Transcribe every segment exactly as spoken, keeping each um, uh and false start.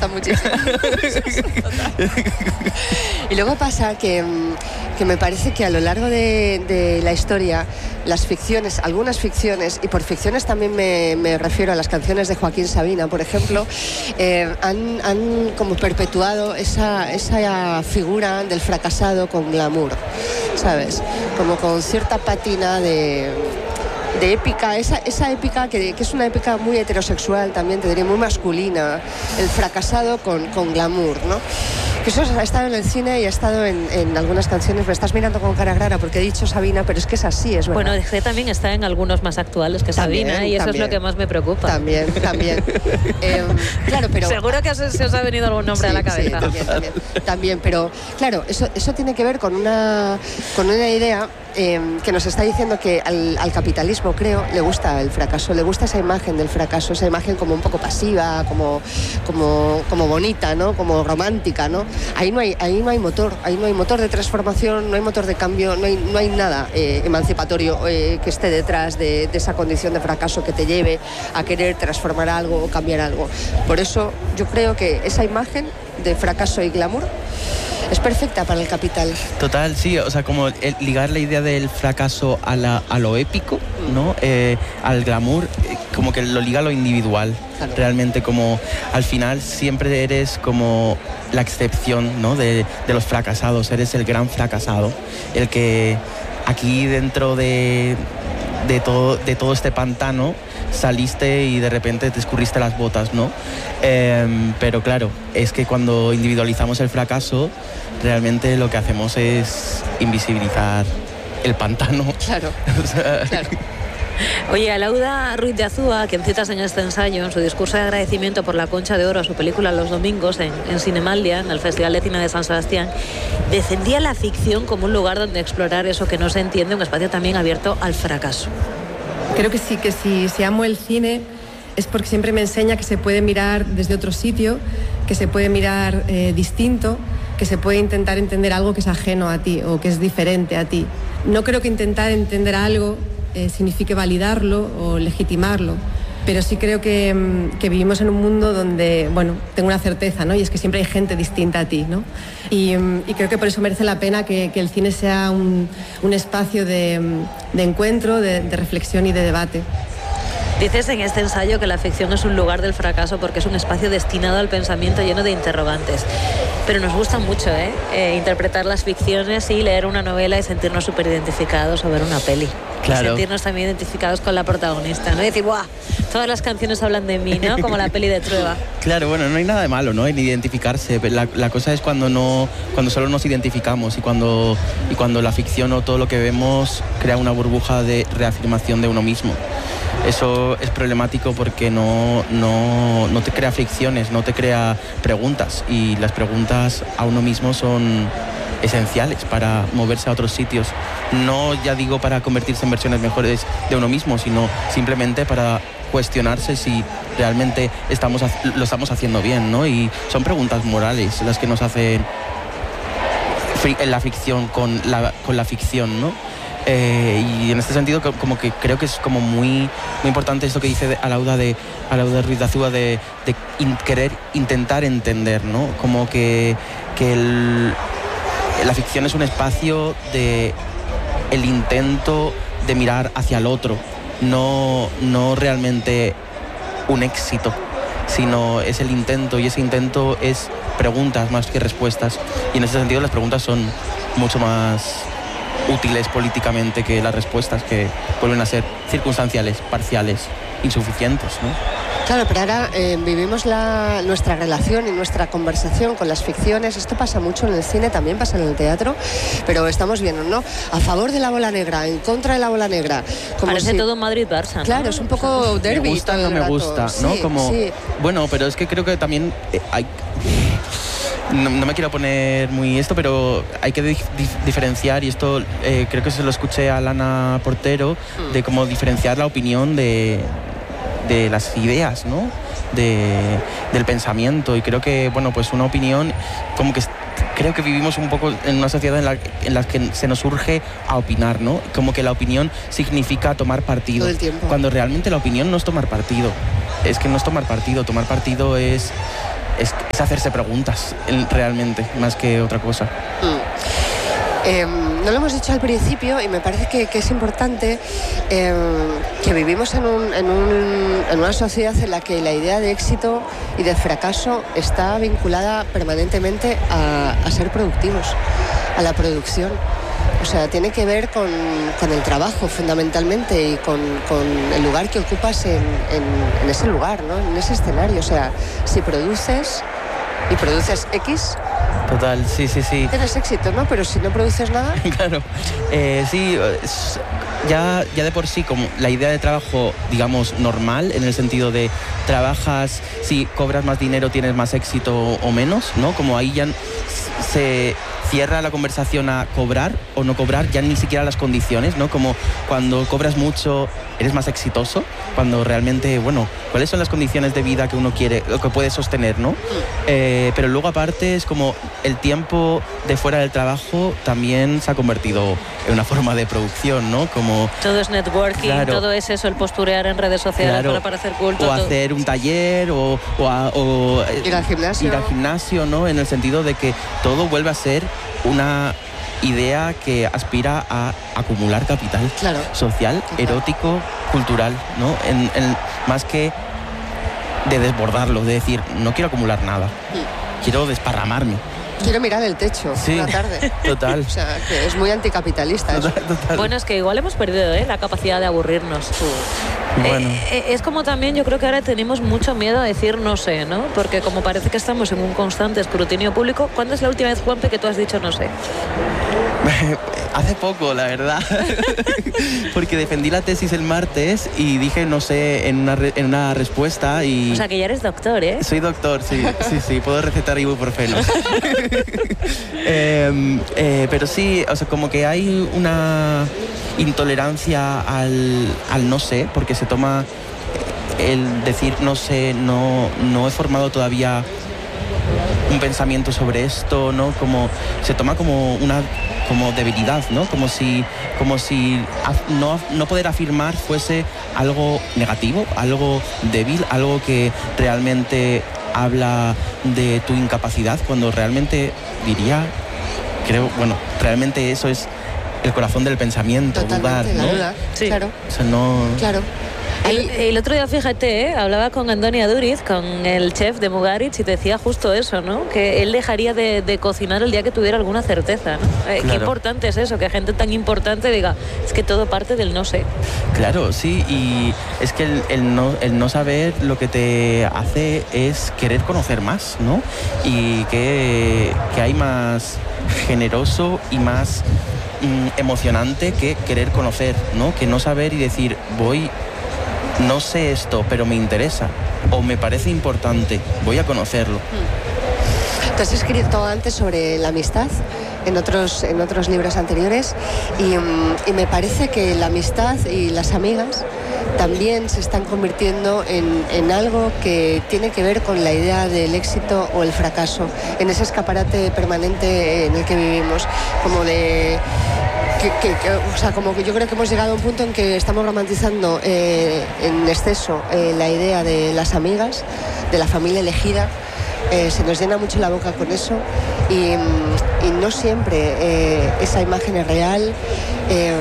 gusta muchísimo. Y luego pasa que, que me parece que a lo largo de, de la historia, las ficciones, algunas ficciones, y por ficciones también me, me refiero a las canciones de Joaquín Sabina, por ejemplo, eh, han, han como perpetuado esa, esa figura del fracasado con glamour, ¿sabes? Como con cierta pátina de... de épica, esa, esa épica que, que es una épica muy heterosexual también, te diría, muy masculina, el fracasado con, con glamour, ¿no? Que eso ha estado en el cine y ha estado en, en algunas canciones. Me estás mirando con cara rara porque he dicho Sabina, pero es que es así, es verdad. Bueno, D G también está en algunos más actuales que también, Sabina, y eso también, es lo que más me preocupa. También, también. eh, claro, pero... Seguro que se, se os ha venido algún nombre sí, a la cabeza. Sí, también, también, también, pero claro, eso, eso tiene que ver con una, con una idea eh, que nos está diciendo que al, al capitalismo, creo, le gusta el fracaso, le gusta esa imagen del fracaso, esa imagen como un poco pasiva, como, como, como bonita, ¿no? Como romántica, ¿no? Ahí no hay, ahí no hay motor, ahí no hay motor de transformación, no hay motor de cambio, no hay, no hay nada eh, emancipatorio eh, que esté detrás de, de esa condición de fracaso que te lleve a querer transformar algo o cambiar algo. Por eso yo creo que esa imagen de fracaso y glamour es perfecta para el capital. Total, sí, o sea, como el, ligar la idea del fracaso a, la, a lo épico, ¿no? Eh, al glamour, eh, como que lo liga a lo individual. Claro. Realmente, como al final siempre eres como la excepción, ¿no? de, de los fracasados, eres el gran fracasado, el que aquí dentro de, de, todo, de todo este pantano saliste y de repente te escurriste las botas, ¿no? Eh, pero claro, es que cuando individualizamos el fracaso, realmente lo que hacemos es invisibilizar el pantano. Claro, o sea, claro. Oye, Alauda Ruiz de Azúa, a quien citas en este ensayo, en su discurso de agradecimiento por la Concha de Oro a su película Los Domingos en, en Cinemaldia, en el Festival de Cine de San Sebastián, defendía la ficción como un lugar donde explorar eso que no se entiende, un espacio también abierto al fracaso. Creo que sí, que si, si amo el cine es porque siempre me enseña que se puede mirar desde otro sitio, que se puede mirar eh, distinto, que se puede intentar entender algo que es ajeno a ti o que es diferente a ti. No creo que intentar entender algo eh, signifique validarlo o legitimarlo, pero sí creo que, que vivimos en un mundo donde, bueno, tengo una certeza, ¿no? Y es que siempre hay gente distinta a ti, ¿no? Y, y creo que por eso merece la pena que, que el cine sea un, un espacio de, de encuentro, de, de reflexión y de debate. Dices en este ensayo que la ficción es un lugar del fracaso porque es un espacio destinado al pensamiento lleno de interrogantes. Pero nos gusta mucho, ¿eh? Eh, interpretar las ficciones y leer una novela y sentirnos súper identificados o ver una peli. Claro. Y sentirnos también identificados con la protagonista, ¿no? Y decir, ¡buah! Todas las canciones hablan de mí, ¿no? Como la peli de Trueba. Claro, bueno, no hay nada de malo, ¿no? En identificarse. La, la cosa es cuando no, cuando solo nos identificamos y cuando, y cuando la ficción o todo lo que vemos crea una burbuja de reafirmación de uno mismo. Eso es problemático porque no, no, no te crea fricciones, no te crea preguntas, y las preguntas a uno mismo son esenciales para moverse a otros sitios. No, ya digo, para convertirse en versiones mejores de uno mismo, sino simplemente para cuestionarse si realmente estamos, lo estamos haciendo bien, ¿no? Y son preguntas morales las que nos hacen la ficción con la, con la ficción, ¿no? Eh, y en este sentido como que creo que es como muy, muy importante esto que dice Alauda de Alauda Ruiz de Azúa de, de in, querer intentar entender, ¿no? Como que, que el, la ficción es un espacio de el intento de mirar hacia el otro, no, no realmente un éxito, sino es el intento, y ese intento es preguntas más que respuestas, y en ese sentido las preguntas son mucho más útiles políticamente que las respuestas, que vuelven a ser circunstanciales, parciales, insuficientes, ¿no? Claro, pero ahora eh, vivimos la, nuestra relación y nuestra conversación con las ficciones. Esto pasa mucho en el cine, también pasa en el teatro, pero estamos viendo, ¿no? A favor de la bola negra, en contra de la bola negra. Como Parece si... todo Madrid-Barça, ¿no? Claro, es un poco derbi. Me gusta, no me gusta, ¿no? Sí, como, sí. Bueno, pero es que creo que también eh, hay... No, no me quiero poner muy esto, pero hay que dif diferenciar, y esto eh, creo que se lo escuché a Lana Portero, mm. de cómo diferenciar la opinión de, de las ideas, ¿no? De, del pensamiento. Y creo que, bueno, pues una opinión, como que creo que vivimos un poco en una sociedad en la, en la que se nos urge a opinar, ¿no? Como que la opinión significa tomar partido. Todo el tiempo. Cuando realmente la opinión no es tomar partido. Es que no es tomar partido. Tomar partido es es, es hacerse preguntas realmente, más que otra cosa. Mm. Eh, no lo hemos dicho al principio y me parece que, que es importante eh, que vivimos en, un, en, un, en una sociedad en la que la idea de éxito y de fracaso está vinculada permanentemente a, a ser productivos, a la producción. O sea, tiene que ver con, con el trabajo fundamentalmente y con, con el lugar que ocupas en, en, en ese lugar, ¿no? En ese escenario. O sea, si produces y produces X... Total, sí, sí, sí. Tienes éxito, ¿no? Pero si no produces nada... Claro, eh, sí, es, ya, ya de por sí, como la idea de trabajo, digamos, normal, en el sentido de trabajas, si cobras más dinero tienes más éxito o menos, ¿no? Como ahí ya se cierra la conversación a cobrar o no cobrar, ya ni siquiera las condiciones, ¿no? Como cuando cobras mucho eres más exitoso, cuando realmente, bueno, ¿cuáles son las condiciones de vida que uno quiere, o que puede sostener, ¿no? Eh, pero luego aparte es como el tiempo de fuera del trabajo también se ha convertido en una forma de producción, ¿no? Como todo es networking, claro, todo es eso, el posturear en redes sociales, claro, para parecer culto. O todo. hacer un taller o, o, a, o ir al gimnasio. Ir al gimnasio, ¿no? En el sentido de que todo vuelve a ser una idea que aspira a acumular capital, claro, social, total, erótico, cultural, ¿no? En, en, más que de desbordarlo, de decir, no quiero acumular nada, mm. quiero desparramarme. Quiero mirar el techo, sí, una tarde. Total. O sea, que es muy anticapitalista total, eso. Total. Bueno, es que igual hemos perdido ¿eh? la capacidad de aburrirnos. Bueno. Eh, eh, es como también, yo creo que ahora tenemos mucho miedo a decir no sé, ¿no? Porque como parece que estamos en un constante escrutinio público, ¿cuándo es la última vez, Juanpe, que tú has dicho no sé? Hace poco, la verdad. Porque defendí la tesis el martes y dije no sé en una, re, en una respuesta y... O sea, que ya eres doctor, ¿eh? Soy doctor, sí, sí, sí, puedo recetar ibuprofeno. eh, eh, pero sí, o sea, como que hay una intolerancia al, al no sé, porque se toma el decir no sé, no, no he formado todavía un pensamiento sobre esto, ¿no? Como se toma como una como debilidad, ¿no? Como si como si no, no poder afirmar fuese algo negativo, algo débil, algo que realmente habla de tu incapacidad, cuando realmente diría, creo, bueno, realmente eso es el corazón del pensamiento. Totalmente, dudar, ¿no? La duda, sí, claro. O sea, no... Claro. El, el otro día, fíjate, ¿eh? hablaba con Antonia Duriz, con el chef de Mugaritz, y decía justo eso, ¿no? Que él dejaría de, de cocinar el día que tuviera alguna certeza, ¿no? Eh, claro. Qué importante es eso, que gente tan importante diga, es que todo parte del no sé. Claro, sí, y es que el, el, no, el no saber lo que te hace es querer conocer más, ¿no? Y que, que hay más generoso y más mm, emocionante que querer conocer, ¿no? Que no saber y decir, voy... no sé esto, pero me interesa o me parece importante, voy a conocerlo. Tú has escrito antes sobre la amistad en otros, en otros libros anteriores y, y me parece que la amistad y las amigas también se están convirtiendo en, en algo que tiene que ver con la idea del éxito o el fracaso, en ese escaparate permanente en el que vivimos, como de... Que, que, que, o sea, como que yo creo que hemos llegado a un punto en que estamos romantizando eh, en exceso eh, la idea de las amigas, de la familia elegida. Eh, se nos llena mucho la boca con eso y, y no siempre eh, esa imagen es real. Eh,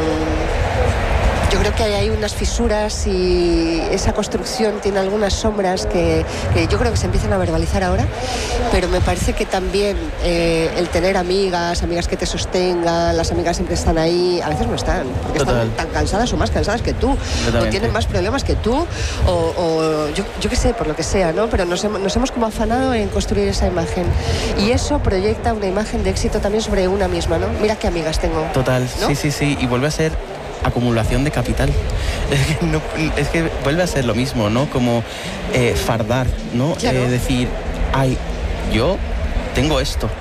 yo creo que hay unas fisuras y esa construcción tiene algunas sombras que, que yo creo que se empiezan a verbalizar ahora, pero me parece que también eh, el tener amigas, amigas que te sostengan, las amigas siempre están ahí, a veces no están, porque Total. están tan cansadas o más cansadas que tú, Totalmente. o tienen más problemas que tú, o, o yo, yo qué sé, por lo que sea, ¿no? Pero nos hemos, nos hemos como afanado en construir esa imagen y eso proyecta una imagen de éxito también sobre una misma, ¿no? Mira qué amigas tengo. Total, ¿no? sí, sí, sí, y vuelve a ser acumulación de capital. Es que, no, es que vuelve a ser lo mismo, ¿no? Como eh, fardar, ¿no? Claro. Eh, decir, ay, yo tengo esto,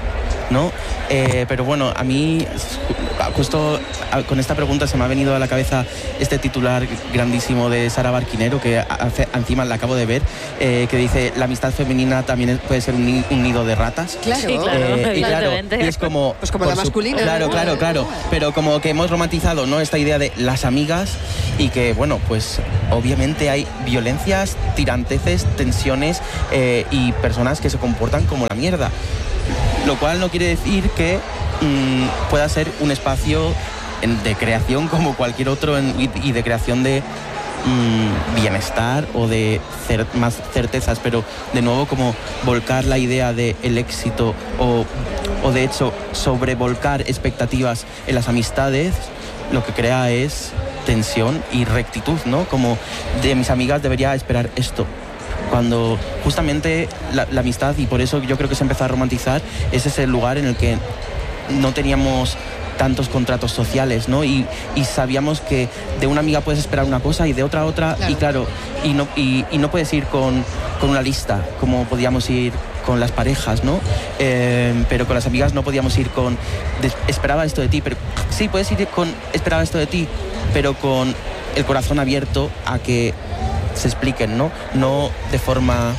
¿no? Eh, pero bueno, a mí justo con esta pregunta se me ha venido a la cabeza este titular grandísimo de Sara Barquinero, que hace, encima la acabo de ver, eh, que dice: la amistad femenina también puede ser un, ni, un nido de ratas. Claro, sí, claro, eh, y claro, y es como, pues como la su, masculina. Claro, claro, claro. Pero como que hemos romantizado, ¿no?, esta idea de las amigas, y que, bueno, pues obviamente hay violencias, tiranteces, tensiones eh, y personas que se comportan como la mierda. Lo cual no quiere decir que mmm, pueda ser un espacio en, de creación como cualquier otro en, y, y de creación de mmm, bienestar o de cer más certezas, pero de nuevo como volcar la idea del éxito o, o de hecho sobrevolcar expectativas en las amistades, lo que crea es tensión y rectitud, ¿no? Como de mis amigas debería esperar esto. Cuando justamente la, la amistad, y por eso yo creo que se empezó a romantizar, ese es el lugar en el que no teníamos tantos contratos sociales, ¿no? Y, y sabíamos que de una amiga puedes esperar una cosa y de otra otra, claro. y claro, y no, y, y no puedes ir con, con una lista, como podíamos ir con las parejas, ¿no? Eh, pero con las amigas no podíamos ir con de, esperaba esto de ti, pero sí, puedes ir con esperaba esto de ti, pero con el corazón abierto a que se expliquen, ¿no? No de forma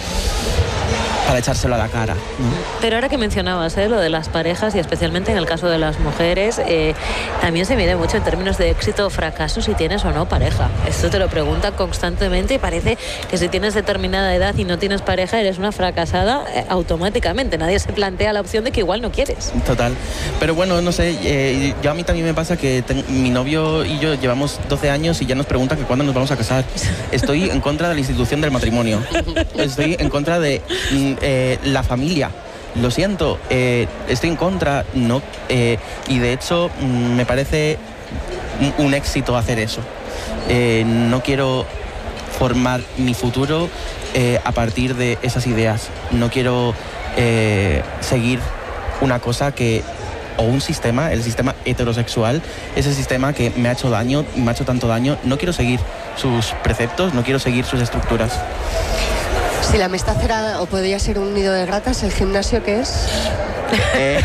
para echárselo a la cara, ¿no? Pero ahora que mencionabas ¿eh? lo de las parejas, y especialmente en el caso de las mujeres, eh, también se mide mucho en términos de éxito o fracaso si tienes o no pareja. Esto te lo preguntan constantemente y parece que si tienes determinada edad y no tienes pareja eres una fracasada eh, automáticamente. Nadie se plantea la opción de que igual no quieres. Total. Pero bueno, no sé, eh, yo a mí también me pasa que ten, mi novio y yo llevamos doce años y ya nos preguntan que cuándo nos vamos a casar. Estoy en contra de la institución del matrimonio. Estoy en contra de Eh, la familia. Lo siento, eh, estoy en contra, no, eh, y de hecho mm, me parece un, un éxito hacer eso. Eh, no quiero formar mi futuro eh, a partir de esas ideas. No quiero eh, seguir una cosa que, o un sistema, el sistema heterosexual, ese sistema que me ha hecho daño, me ha hecho tanto daño. No quiero seguir sus preceptos, no quiero seguir sus estructuras. Si la amistad era o podría ser un nido de ratas, ¿el gimnasio qué es? Eh...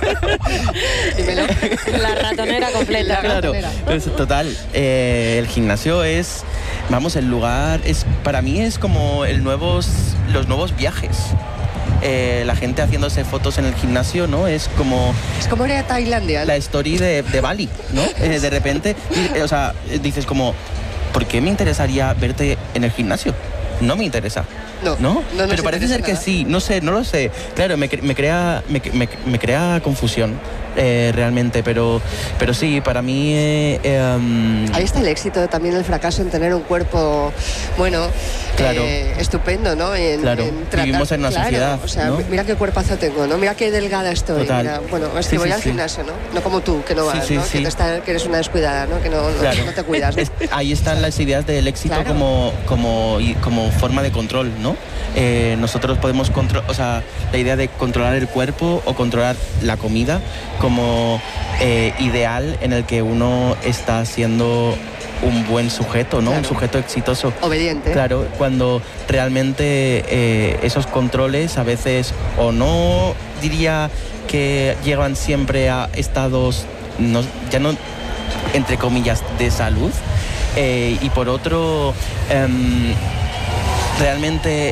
Dímelo. La ratonera completa. La claro, ratonera. Pues, total. Eh, el gimnasio es, vamos, el lugar, es para mí es como el nuevos, los nuevos viajes. Eh, la gente haciéndose fotos en el gimnasio, ¿no? Es como... Es como ir a Tailandia, ¿no? La story de, de Bali, ¿no? Eh, de repente, eh, o sea, dices como, ¿por qué me interesaría verte en el gimnasio? No me interesa. No, ¿No? no Pero parece ser que nada. sí, no sé, no lo sé. Claro, me, me, crea, me, me, me crea confusión eh, realmente, pero, pero sí, para mí... Eh, eh, um... Ahí está el éxito, también el fracaso en tener un cuerpo, bueno, claro. eh, estupendo, ¿no? En, claro, en tratar, vivimos en una claro, sociedad, o sea, ¿no? Mira qué cuerpazo tengo, ¿no? Mira qué delgada estoy. Total. Mira, bueno, es que sí, voy sí, al sí. gimnasio, ¿no? No como tú, que no vas, sí, sí, ¿no? sí. Que, te está, que eres una descuidada, ¿no? Que no, no, Claro. no te cuidas, ¿no? Es, ahí están las ideas del éxito Claro. como, como, y como forma de control, ¿no? Eh, nosotros podemos controlar, o sea, la idea de controlar el cuerpo o controlar la comida como eh, ideal en el que uno está siendo un buen sujeto, ¿no? Claro. Un sujeto exitoso. Obediente. Claro, cuando realmente eh, esos controles a veces o no diría que llevan siempre a estados, no, ya no entre comillas, de salud, eh, y por otro, eh, realmente,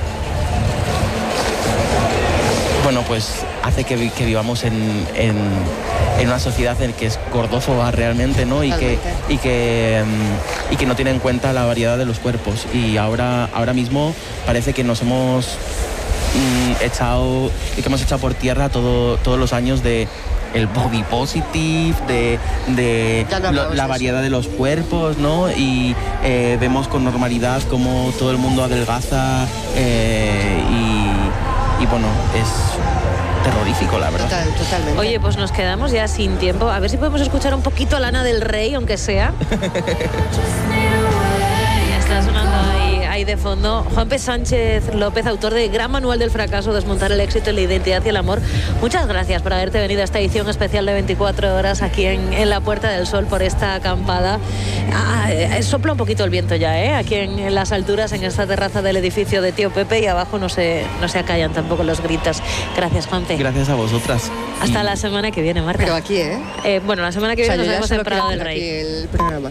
bueno, pues hace que, que vivamos en, en, en una sociedad en que es gordófoba realmente, ¿no? Y que, y, que, um, y que no tiene en cuenta la variedad de los cuerpos. Y ahora, ahora mismo parece que nos hemos um, echado, que hemos echado por tierra todo, todos los años de el body positive, de, de no lo, la variedad de los cuerpos, ¿no? Y eh, vemos con normalidad cómo todo el mundo adelgaza eh, y, y bueno, es terrorífico, la verdad. Total, totalmente. Oye, pues nos quedamos ya sin tiempo. A ver si podemos escuchar un poquito a Lana del Rey, aunque sea. Está sonando ahí, ahí ahí de fondo. Juanpe Sánchez López, autor de Gran Manual del Fracaso, Desmontar el éxito, la identidad y el amor. Muchas gracias por haberte venido a esta edición especial de veinticuatro horas aquí en, en la Puerta del Sol por esta acampada. Ah, eh, sopla un poquito el viento ya, ¿eh? Aquí en, en las alturas, en esta terraza del edificio de Tío Pepe, y abajo no se, no se acallan tampoco los gritos. Gracias, Juanpe. Gracias a vosotras. Hasta y... la semana que viene, Marta. Pero aquí, ¿eh? eh bueno, la semana que viene o sea, nos vemos en Prado del aquí Rey. El programa.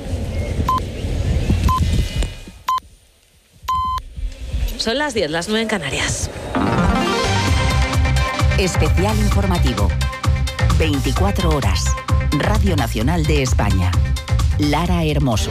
Son las diez, las nueve en Canarias. Especial informativo. veinticuatro horas. Radio Nacional de España. Lara Hermoso.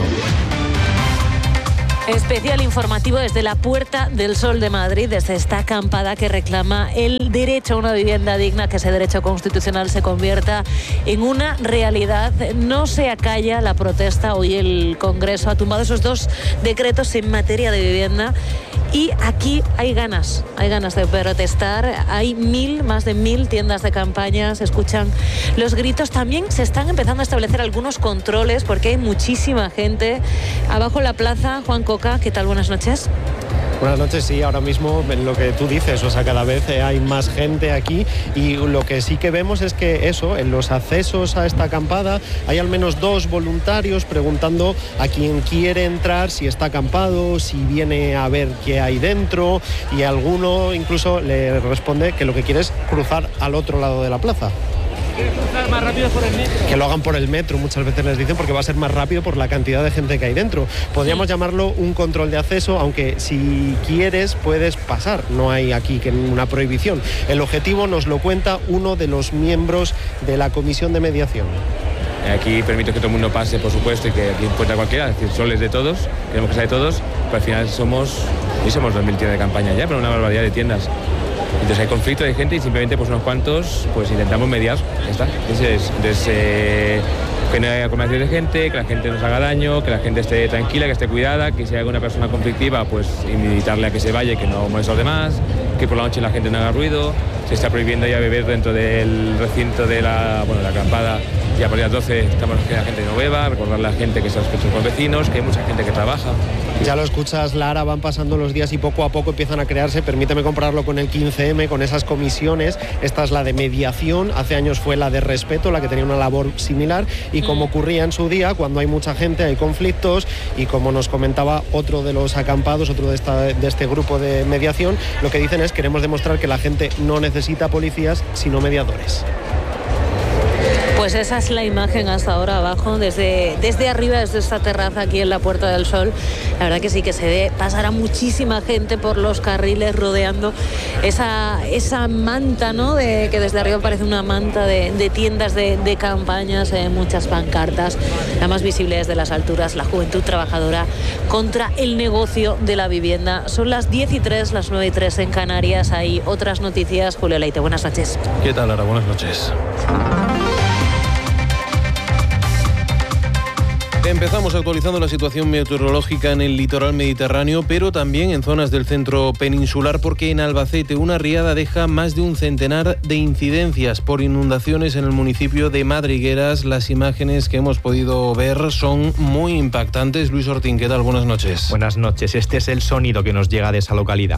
Especial informativo desde la Puerta del Sol de Madrid, desde esta acampada que reclama el derecho a una vivienda digna, que ese derecho constitucional se convierta en una realidad. No se acalla la protesta. Hoy el Congreso ha tumbado esos dos decretos en materia de vivienda. Y aquí hay ganas, hay ganas de protestar. Hay mil, más de mil tiendas de campaña, se escuchan los gritos. También se están empezando a establecer algunos controles porque hay muchísima gente. Abajo en la plaza, Juan Coca, ¿qué tal? Buenas noches. Buenas noches, sí, ahora mismo lo que tú dices, o sea, cada vez hay más gente aquí y lo que sí que vemos es que eso, en los accesos a esta acampada hay al menos dos voluntarios preguntando a quien quiere entrar si está acampado, si viene a ver qué hay dentro, y alguno incluso le responde que lo que quiere es cruzar al otro lado de la plaza. ¿Quieres cruzar más rápido por el metro? Que lo hagan por el metro, muchas veces les dicen, porque va a ser más rápido por la cantidad de gente que hay dentro. Podríamos llamarlo un control de acceso, aunque si quieres puedes pasar, no hay aquí que una prohibición. El objetivo nos lo cuenta uno de los miembros de la comisión de mediación. Aquí permito que todo el mundo pase, por supuesto, y que aquí encuentra cualquiera, es decir, Sol es de todos, queremos que sea de todos, pero al final somos, y somos dos mil tiendas de campaña ya, pero una barbaridad de tiendas. Entonces hay conflicto de gente y simplemente pues unos cuantos pues intentamos mediar, ya está. Entonces, entonces eh, que no haya comercio de gente, que la gente no se haga daño, que la gente esté tranquila, que esté cuidada, que si hay alguna persona conflictiva pues invitarle a que se vaya y que no moleste a los demás, que por la noche la gente no haga ruido. Se está prohibiendo ya beber dentro del recinto de la, bueno, la acampada, y a partir de las doce estamos que la gente no beba, recordarle a la gente que se respete con los vecinos, que hay mucha gente que trabaja. Ya lo escuchas, Lara, van pasando los días y poco a poco empiezan a crearse, permíteme compararlo con el quince eme, con esas comisiones. Esta es la de mediación, hace años fue la de respeto, la que tenía una labor similar, y como ocurría en su día, cuando hay mucha gente hay conflictos, y como nos comentaba otro de los acampados, otro de, esta, de este grupo de mediación, lo que dicen es: queremos demostrar que la gente no necesita policías, sino mediadores. Pues esa es la imagen hasta ahora abajo, desde, desde arriba, desde esta terraza aquí en la Puerta del Sol. La verdad que sí que se ve pasar a muchísima gente por los carriles rodeando esa, esa manta, ¿no? De, que desde arriba parece una manta de, de tiendas de, de campañas, eh, muchas pancartas. La más visible desde las alturas, la juventud trabajadora contra el negocio de la vivienda. Son las diez y tres, las nueve y tres en Canarias. Hay otras noticias. Julio Leite, buenas noches. ¿Qué tal, Lara? Buenas noches. Empezamos actualizando la situación meteorológica en el litoral mediterráneo, pero también en zonas del centro peninsular, porque en Albacete una riada deja más de un centenar de incidencias por inundaciones en el municipio de Madrigueras. Las imágenes que hemos podido ver son muy impactantes. Luis Ortín, ¿qué tal? Buenas noches. Buenas noches. Este es el sonido que nos llega de esa localidad.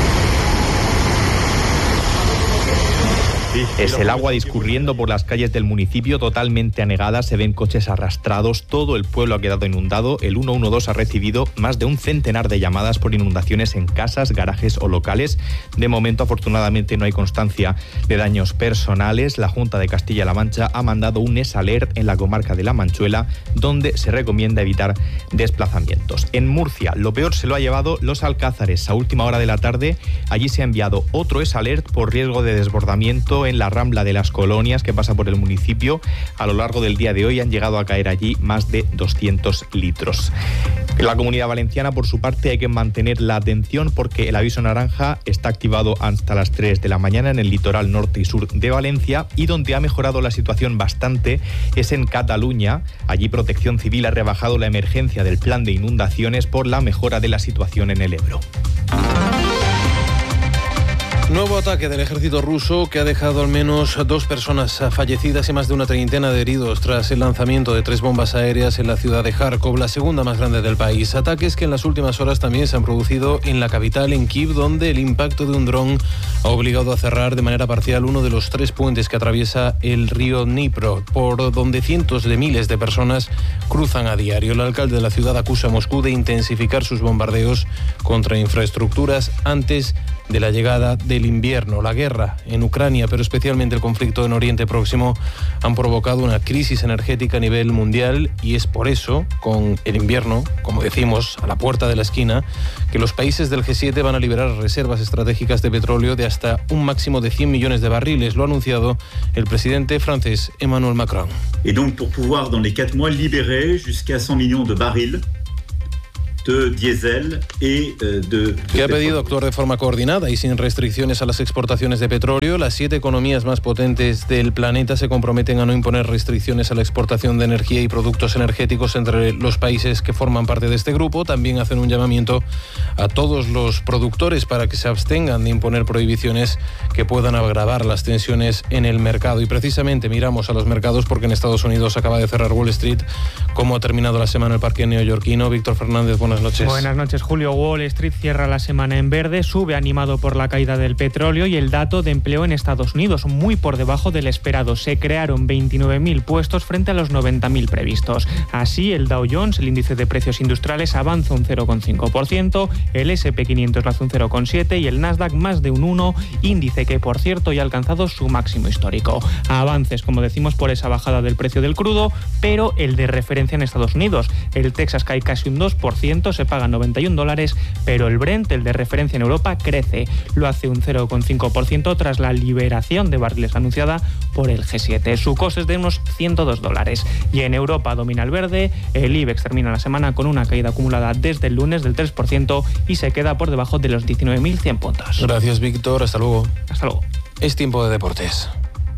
Es el agua discurriendo por las calles del municipio, totalmente anegadas, se ven coches arrastrados, todo el pueblo ha quedado inundado. El ciento doce ha recibido más de un centenar de llamadas por inundaciones en casas, garajes o locales. De momento, afortunadamente, no hay constancia de daños personales. La Junta de Castilla-La Mancha ha mandado un S-Alert en la comarca de La Manchuela, donde se recomienda evitar desplazamientos. En Murcia, lo peor se lo ha llevado Los Alcázares. A última hora de la tarde, allí se ha enviado otro S-Alert por riesgo de desbordamiento en la Rambla de las Colonias, que pasa por el municipio. A lo largo del día de hoy han llegado a caer allí más de doscientos litros. En la Comunidad Valenciana, por su parte, hay que mantener la atención porque el aviso naranja está activado hasta las tres de la mañana en el litoral norte y sur de Valencia, y donde ha mejorado la situación bastante es en Cataluña. Allí Protección Civil ha rebajado la emergencia del plan de inundaciones por la mejora de la situación en el Ebro. Nuevo ataque del ejército ruso que ha dejado al menos dos personas fallecidas y más de una treintena de heridos tras el lanzamiento de tres bombas aéreas en la ciudad de Kharkov, la segunda más grande del país. Ataques que en las últimas horas también se han producido en la capital, en Kiev, donde el impacto de un dron ha obligado a cerrar de manera parcial uno de los tres puentes que atraviesa el río Dnipro, por donde cientos de miles de personas cruzan a diario. El alcalde de la ciudad acusa a Moscú de intensificar sus bombardeos contra infraestructuras antes de la llegada del invierno. La guerra en Ucrania, pero especialmente el conflicto en Oriente Próximo, han provocado una crisis energética a nivel mundial, y es por eso, con el invierno, como decimos, a la puerta de la esquina, que los países del G siete van a liberar reservas estratégicas de petróleo de hasta un máximo de cien millones de barriles. Lo ha anunciado el presidente francés Emmanuel Macron. Et donc pour pouvoir dans les quatre mois libérer jusqu'à cent millions de barils de diésel y de, de que ha pedido actuar de forma coordinada y sin restricciones a las exportaciones de petróleo. Las siete economías más potentes del planeta se comprometen a no imponer restricciones a la exportación de energía y productos energéticos entre los países que forman parte de este grupo. También hacen un llamamiento a todos los productores para que se abstengan de imponer prohibiciones que puedan agravar las tensiones en el mercado. Y precisamente miramos a los mercados porque en Estados Unidos acaba de cerrar Wall Street. ¿Cómo ha terminado la semana el parque neoyorquino? Víctor Fernández, buenas Buenas noches. Buenas noches, Julio. Wall Street cierra la semana en verde, sube animado por la caída del petróleo y el dato de empleo en Estados Unidos, muy por debajo del esperado. Se crearon veintinueve mil puestos frente a los noventa mil previstos. Así, el Dow Jones, el índice de precios industriales, avanza un cero coma cinco por ciento, el ese and pe quinientos lo hace un cero coma siete por ciento y el Nasdaq más de un uno por ciento, índice que, por cierto, ya ha alcanzado su máximo histórico. Avances, como decimos, por esa bajada del precio del crudo, pero el de referencia en Estados Unidos. El Texas cae casi un dos por ciento, se pagan noventa y un dólares, pero el Brent, el de referencia en Europa, crece. Lo hace un cero coma cinco por ciento tras la liberación de barriles anunciada por el G siete. Su coste es de unos ciento dos dólares. Y en Europa domina el verde. El IBEX termina la semana con una caída acumulada desde el lunes del tres por ciento y se queda por debajo de los diecinueve mil cien puntos. Gracias, Víctor. Hasta luego. Hasta luego. Es tiempo de deportes.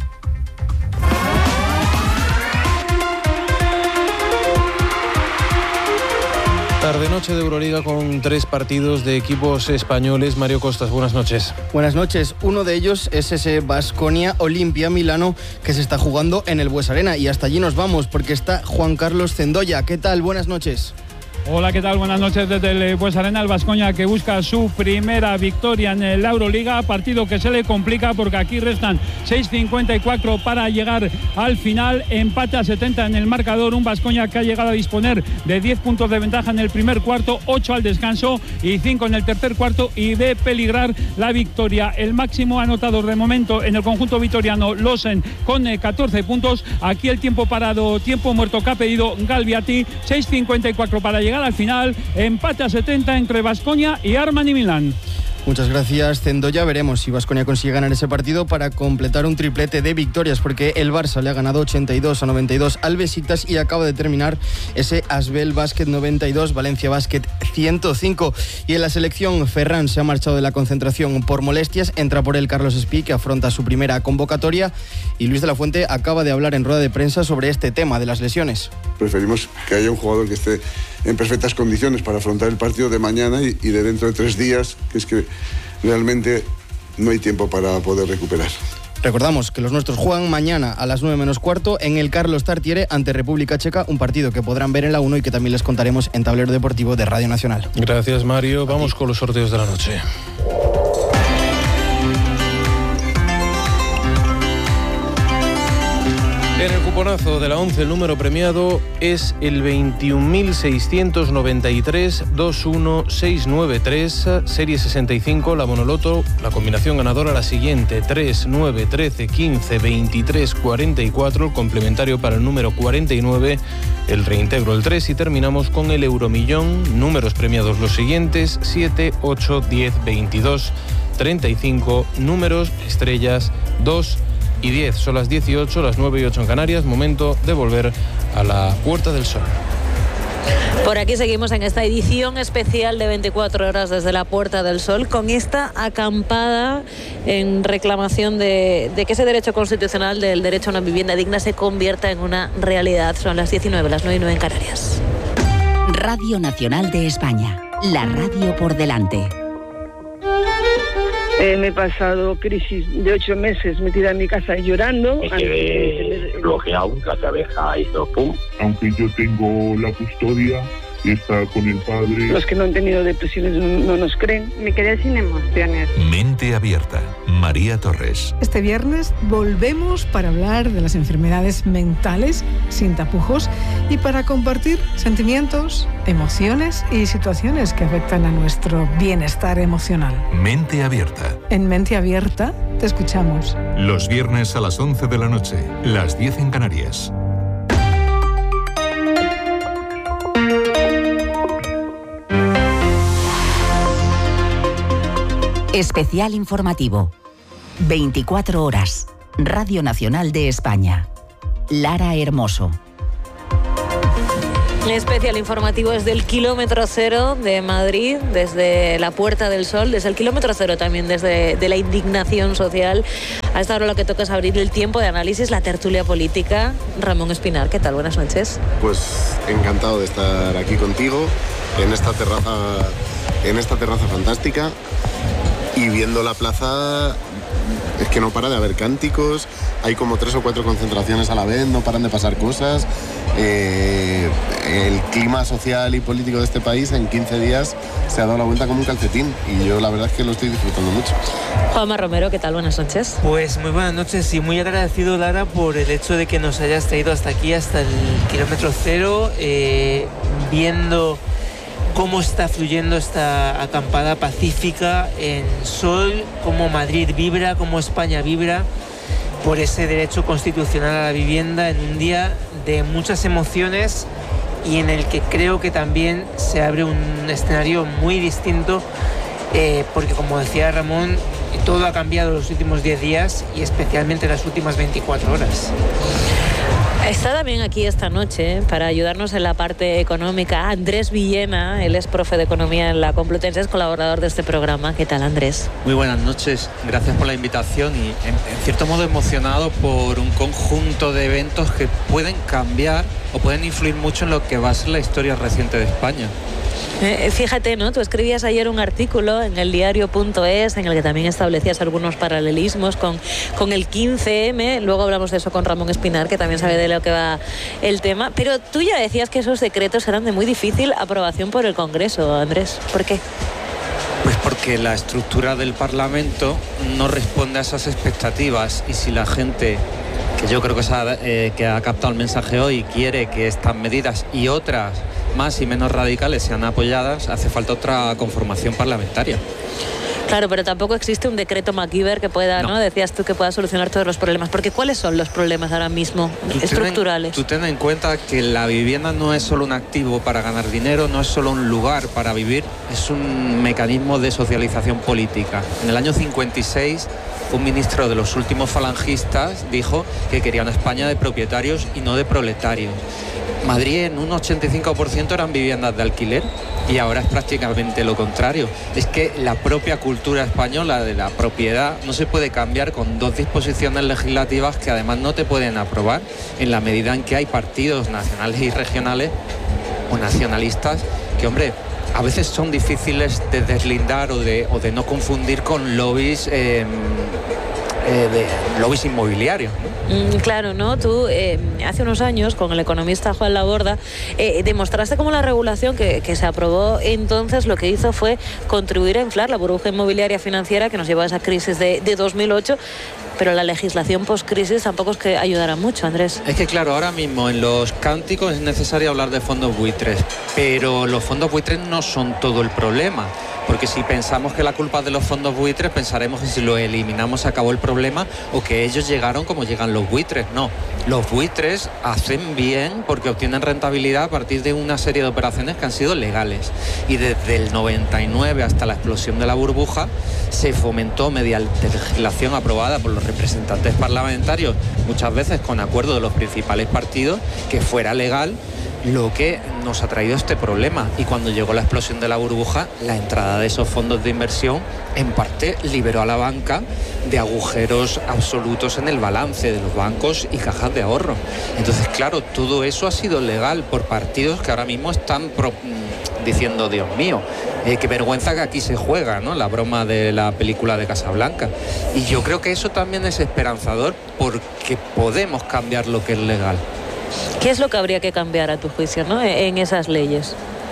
Tarde-noche de Euroliga con tres partidos de equipos españoles. Mario Costas, buenas noches. Buenas noches. Uno de ellos es ese Baskonia Olimpia Milano que se está jugando en el Bues Arena. Y hasta allí nos vamos porque está Juan Carlos Zendoya. ¿Qué tal? Buenas noches. Hola, ¿qué tal? Buenas noches desde el Bues Arena. El Baskonia que busca su primera victoria en la Euroliga, partido que se le complica porque aquí restan seis cincuenta y cuatro para llegar al final. Empate a setenta en el marcador, un Baskonia que ha llegado a disponer de diez puntos de ventaja en el primer cuarto, ocho al descanso y cinco en el tercer cuarto, y ve peligrar la victoria. El máximo anotador de momento en el conjunto vitoriano, Losen, con catorce puntos. Aquí el tiempo parado, tiempo muerto que ha pedido Galviati, seis cincuenta y cuatro para llegar al final. Empate a setenta entre Baskonia y Armani Milán. Muchas gracias, Zendoya. Veremos si Baskonia consigue ganar ese partido para completar un triplete de victorias, porque el Barça le ha ganado ochenta y dos a noventa y dos al Besiktas y acaba de terminar ese Asbel Basket noventa y dos, Valencia Basket ciento cinco. Y en la selección, Ferran se ha marchado de la concentración por molestias, entra por él Carlos Espí, que afronta su primera convocatoria, y Luis de la Fuente acaba de hablar en rueda de prensa sobre este tema de las lesiones. Preferimos que haya un jugador que esté en perfectas condiciones para afrontar el partido de mañana y, y de dentro de tres días, que es que realmente no hay tiempo para poder recuperar. Recordamos que los nuestros juegan mañana a las nueve menos cuarto en el Carlos Tartiere ante República Checa, un partido que podrán ver en la uno y que también les contaremos en Tablero Deportivo de Radio Nacional. Gracias, Mario. Vamos con los sorteos de la noche. En el cuponazo de la once, el número premiado es el veintiún mil seiscientos noventa y tres veintiuno seiscientos noventa y tres, serie sesenta y cinco, la Monoloto, la combinación ganadora la siguiente: tres, nueve, trece, quince, veintitrés, cuarenta y cuatro, el complementario para el número cuarenta y nueve, el reintegro el tres, y terminamos con el Euromillón, números premiados los siguientes: siete, ocho, diez, veintidós, treinta y cinco, números estrellas dos y diez. Son las dieciocho, las nueve y ocho en Canarias, momento de volver a la Puerta del Sol. Por aquí seguimos en esta edición especial de veinticuatro horas desde la Puerta del Sol, con esta acampada en reclamación de, de que ese derecho constitucional del derecho a una vivienda digna se convierta en una realidad. Son las diecinueve, las nueve y nueve en Canarias. Radio Nacional de España, la radio por delante. Eh, me he pasado crisis de ocho meses metida en mi casa llorando. Me quedé bloqueado, la cabeza hizo pum. Aunque yo tengo la custodia, está con el padre. Los que no han tenido depresiones no, no nos creen. Me quedé sin emociones. Mente abierta. María Torres. Este viernes volvemos para hablar de las enfermedades mentales sin tapujos y para compartir sentimientos, emociones y situaciones que afectan a nuestro bienestar emocional. Mente abierta. En Mente Abierta te escuchamos. Los viernes a las once de la noche, las diez en Canarias. Especial informativo. veinticuatro horas. Radio Nacional de España. Lara Hermoso. Especial informativo desde el kilómetro cero de Madrid, desde la Puerta del Sol, desde el kilómetro cero también, desde de la indignación social. A esta hora lo que toca es abrir el tiempo de análisis, la tertulia política. Ramón Espinar, ¿qué tal? Buenas noches. Pues encantado de estar aquí contigo, en esta terraza, en esta terraza fantástica. Y viendo la plaza, es que no para de haber cánticos, hay como tres o cuatro concentraciones a la vez, no paran de pasar cosas. Eh, el clima social y político de este país en quince días se ha dado la vuelta como un calcetín y yo la verdad es que lo estoy disfrutando mucho. Juanma Romero, ¿qué tal? Buenas noches. Pues muy buenas noches y muy agradecido, Lara, por el hecho de que nos hayas traído hasta aquí, hasta el kilómetro cero, eh, viendo cómo está fluyendo esta acampada pacífica en Sol, cómo Madrid vibra, cómo España vibra por ese derecho constitucional a la vivienda en un día de muchas emociones y en el que creo que también se abre un escenario muy distinto eh, porque, como decía Ramón, todo ha cambiado los últimos diez días y especialmente las últimas veinticuatro horas. Está también aquí esta noche para ayudarnos en la parte económica Andrés Villena, él es profe de Economía en la Complutense, es colaborador de este programa. ¿Qué tal, Andrés? Muy buenas noches, gracias por la invitación y en, en cierto modo emocionado por un conjunto de eventos que pueden cambiar o pueden influir mucho en lo que va a ser la historia reciente de España. Eh, fíjate, ¿no? Tú escribías ayer un artículo en el diario punto es en el que también establecías algunos paralelismos con, con el quince eme. Luego hablamos de eso con Ramón Espinar, que también sabe de lo que va el tema. Pero tú ya decías que esos decretos eran de muy difícil aprobación por el Congreso, Andrés. ¿Por qué? Pues porque la estructura del Parlamento no responde a esas expectativas y si la gente, que yo creo que, ha, eh, que ha captado el mensaje hoy, quiere que estas medidas y otras más y menos radicales sean apoyadas, hace falta otra conformación parlamentaria. Claro, pero tampoco existe un decreto MacGyver que pueda, ¿no? ¿no? Decías tú que pueda solucionar todos los problemas. Porque ¿cuáles son los problemas ahora mismo tú estructurales? Ten, tú ten en cuenta que la vivienda no es solo un activo para ganar dinero, no es solo un lugar para vivir, es un mecanismo de socialización política. En el año cincuenta y seis, un ministro de los últimos falangistas dijo que quería una España de propietarios y no de proletarios. Madrid en un ochenta y cinco por ciento eran viviendas de alquiler y ahora es prácticamente lo contrario. Es que la propia cultura española de la propiedad no se puede cambiar con dos disposiciones legislativas que además no te pueden aprobar en la medida en que hay partidos nacionales y regionales o nacionalistas que, hombre, a veces son difíciles de deslindar o de, o de no confundir con lobbies eh, eh, de lobbies inmobiliarios, ¿no? Mm, claro, ¿no? Tú eh, hace unos años con el economista Juan Laborda eh, demostraste cómo la regulación que, que se aprobó entonces lo que hizo fue contribuir a inflar la burbuja inmobiliaria financiera que nos llevó a esa crisis de, de dos mil ocho. Pero la legislación post-crisis tampoco es que ayudara mucho, Andrés. Es que claro, ahora mismo en los cánticos es necesario hablar de fondos buitres, pero los fondos buitres no son todo el problema, porque si pensamos que la culpa es de los fondos buitres, pensaremos que si lo eliminamos se acabó el problema o que ellos llegaron como llegan los buitres. No, los buitres hacen bien porque obtienen rentabilidad a partir de una serie de operaciones que han sido legales. Y desde el noventa y nueve hasta la explosión de la burbuja se fomentó mediante legislación aprobada por los representantes parlamentarios, muchas veces con acuerdo de los principales partidos, que fuera legal, lo que nos ha traído este problema. Y cuando llegó la explosión de la burbuja, la entrada de esos fondos de inversión en parte liberó a la banca de agujeros absolutos en el balance de los bancos y cajas de ahorro. Entonces, claro, todo eso ha sido legal por partidos que ahora mismo están pro, diciendo, Dios mío, Eh, qué vergüenza que aquí se juega, ¿no? La broma de la película de Casablanca. Y yo creo que eso también es esperanzador porque podemos cambiar lo que es legal. ¿Qué es lo que habría que cambiar a tu juicio, ¿no?, en esas leyes?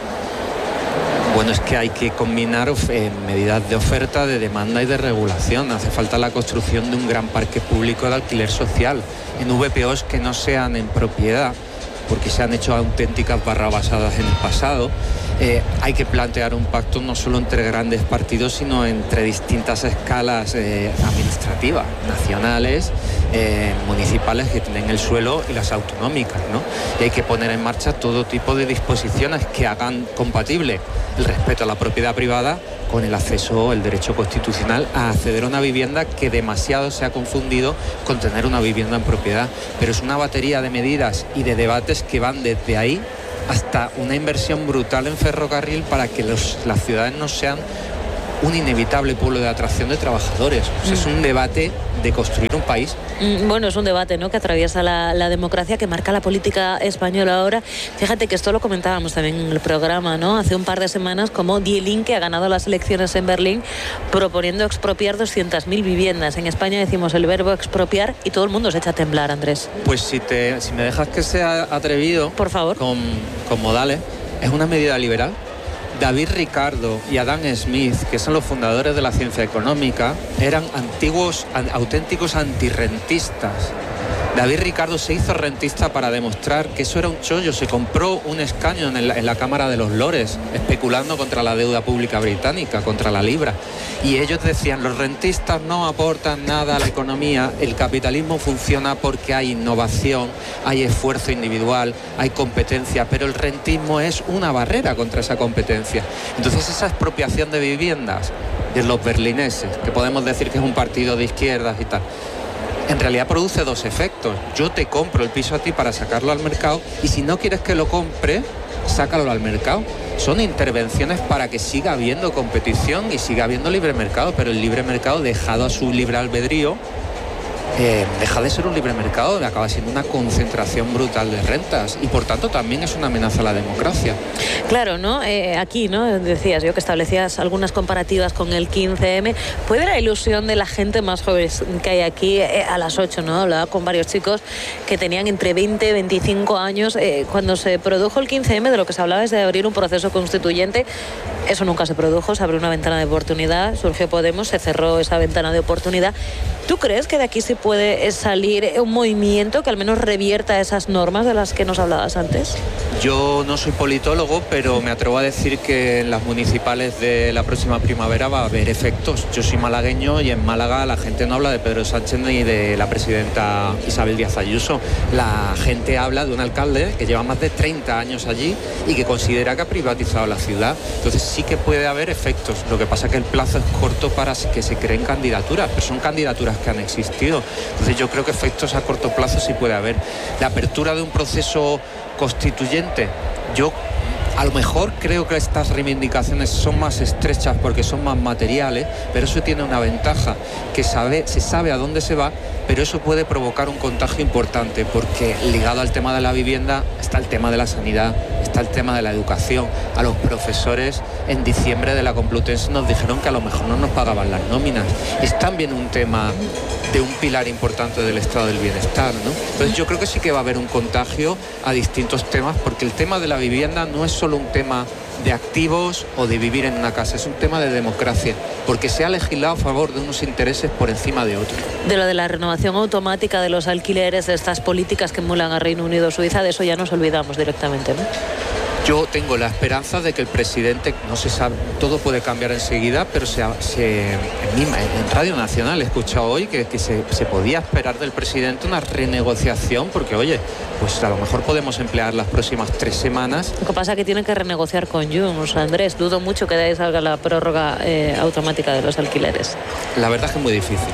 Bueno, es que hay que combinar eh, medidas de oferta, de demanda y de regulación. Hace falta la construcción de un gran parque público de alquiler social en V P Os que no sean en propiedad, porque se han hecho auténticas barrabasadas en el pasado. Eh, hay que plantear un pacto no solo entre grandes partidos, sino entre distintas escalas eh, administrativas, nacionales, eh, municipales que tienen el suelo y las autonómicas, ¿no? Y hay que poner en marcha todo tipo de disposiciones que hagan compatible el respeto a la propiedad privada con el acceso, el derecho constitucional a acceder a una vivienda, que demasiado se ha confundido con tener una vivienda en propiedad. Pero es una batería de medidas y de debates que van desde ahí hasta una inversión brutal en ferrocarril para que los, las ciudades no sean un inevitable pueblo de atracción de trabajadores. O sea, es un debate de construir un país. Bueno, es un debate, ¿no?, que atraviesa la, la democracia, que marca la política española ahora. Fíjate que esto lo comentábamos también en el programa, ¿no?, hace un par de semanas, como Die Linke ha ganado las elecciones en Berlín proponiendo expropiar doscientas mil viviendas. En España decimos el verbo expropiar y todo el mundo se echa a temblar, Andrés. Pues si, te, si me dejas que sea atrevido, por favor, con, con modales, es una medida liberal. David Ricardo y Adam Smith, que son los fundadores de la ciencia económica, eran antiguos, auténticos antirrentistas. David Ricardo se hizo rentista para demostrar que eso era un chollo. Se compró un escaño en, el, en la Cámara de los Lores, especulando contra la deuda pública británica, contra la libra. Y ellos decían, los rentistas no aportan nada a la economía, el capitalismo funciona porque hay innovación, hay esfuerzo individual, hay competencia, pero el rentismo es una barrera contra esa competencia. Entonces esa expropiación de viviendas de los berlineses, que podemos decir que es un partido de izquierdas y tal, en realidad produce dos efectos. Yo te compro el piso a ti para sacarlo al mercado, y si no quieres que lo compre, sácalo al mercado. Son intervenciones para que siga habiendo competición y siga habiendo libre mercado, pero el libre mercado, dejado a su libre albedrío, eh, deja de ser un libre mercado, acaba siendo una concentración brutal de rentas, y por tanto también es una amenaza a la democracia. Claro, ¿no? Eh, aquí, ¿no?, decías yo que establecías algunas comparativas con el quince eme. Puede la ilusión de la gente más joven que hay aquí eh, a las ocho, ¿no? Hablaba con varios chicos que tenían entre veinte y veinticinco años. Eh, cuando se produjo el quince eme, de lo que se hablaba es de abrir un proceso constituyente. Eso nunca se produjo, se abrió una ventana de oportunidad, surgió Podemos, se cerró esa ventana de oportunidad. ¿Tú crees que de aquí se puede salir un movimiento que al menos revierta esas normas de las que nos hablabas antes? Yo no soy politólogo, pero me atrevo a decir que en las municipales de la próxima primavera va a haber efectos. Yo soy malagueño y en Málaga la gente no habla de Pedro Sánchez ni de la presidenta Isabel Díaz Ayuso. La gente habla de un alcalde que lleva más de treinta años allí y que considera que ha privatizado la ciudad. Entonces sí que puede haber efectos. Lo que pasa es que el plazo es corto para que se creen candidaturas, pero son candidaturas que han existido. Entonces yo creo que efectos a corto plazo sí puede haber. La apertura de un proceso constituyente, yo a lo mejor creo que estas reivindicaciones son más estrechas porque son más materiales, pero eso tiene una ventaja, que sabe, se sabe a dónde se va, pero eso puede provocar un contagio importante, porque ligado al tema de la vivienda está el tema de la sanidad, está el tema de la educación. A los profesores en diciembre de la Complutense nos dijeron que a lo mejor no nos pagaban las nóminas. Es también un tema de un pilar importante del estado del bienestar, ¿no? Entonces yo creo que sí que va a haber un contagio a distintos temas, porque el tema de la vivienda no es solo un tema de activos o de vivir en una casa, es un tema de democracia, porque se ha legislado a favor de unos intereses por encima de otros. De lo de la renovación automática de los alquileres, de estas políticas que emulan a Reino Unido o Suiza, de eso ya nos olvidamos directamente, ¿no? Yo tengo la esperanza de que el presidente, no se sabe, todo puede cambiar enseguida, pero se, se, en, en Radio Nacional he escuchado hoy que, que se, se podía esperar del presidente una renegociación, porque oye, pues a lo mejor podemos emplear las próximas tres semanas. Lo que pasa es que tienen que renegociar con Junts, Andrés. Dudo mucho que de ahí salga la prórroga eh, automática de los alquileres. La verdad es que es muy difícil.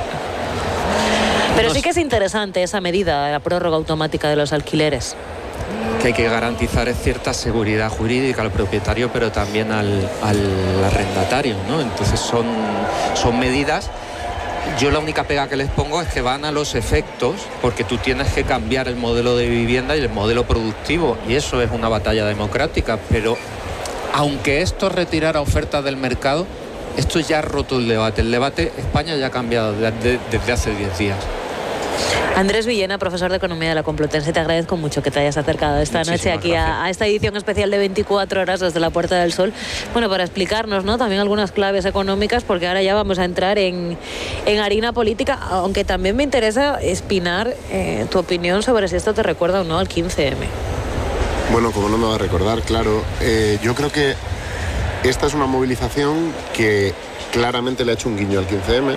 Pero no, sí que es interesante esa medida, la prórroga automática de los alquileres. Que hay que garantizar cierta seguridad jurídica al propietario, pero también al, al arrendatario, ¿no? Entonces son, son medidas. Yo la única pega que les pongo es que van a los efectos, porque tú tienes que cambiar el modelo de vivienda y el modelo productivo, y eso es una batalla democrática, pero aunque esto retirara ofertas del mercado, esto ya ha roto el debate. El debate España ya ha cambiado desde, desde hace diez días. Andrés Villena, profesor de Economía de la Complutense, te agradezco mucho que te hayas acercado esta Muchísimas noche aquí a, a esta edición especial de veinticuatro horas desde la Puerta del Sol. Bueno, para explicarnos, ¿no?, también algunas claves económicas, porque ahora ya vamos a entrar en, en harina política, aunque también me interesa, Espinar, eh, tu opinión sobre si esto te recuerda o no al quince eme. Bueno, como no me va a recordar, claro. Eh, yo creo que esta es una movilización que claramente le ha hecho un guiño al quince eme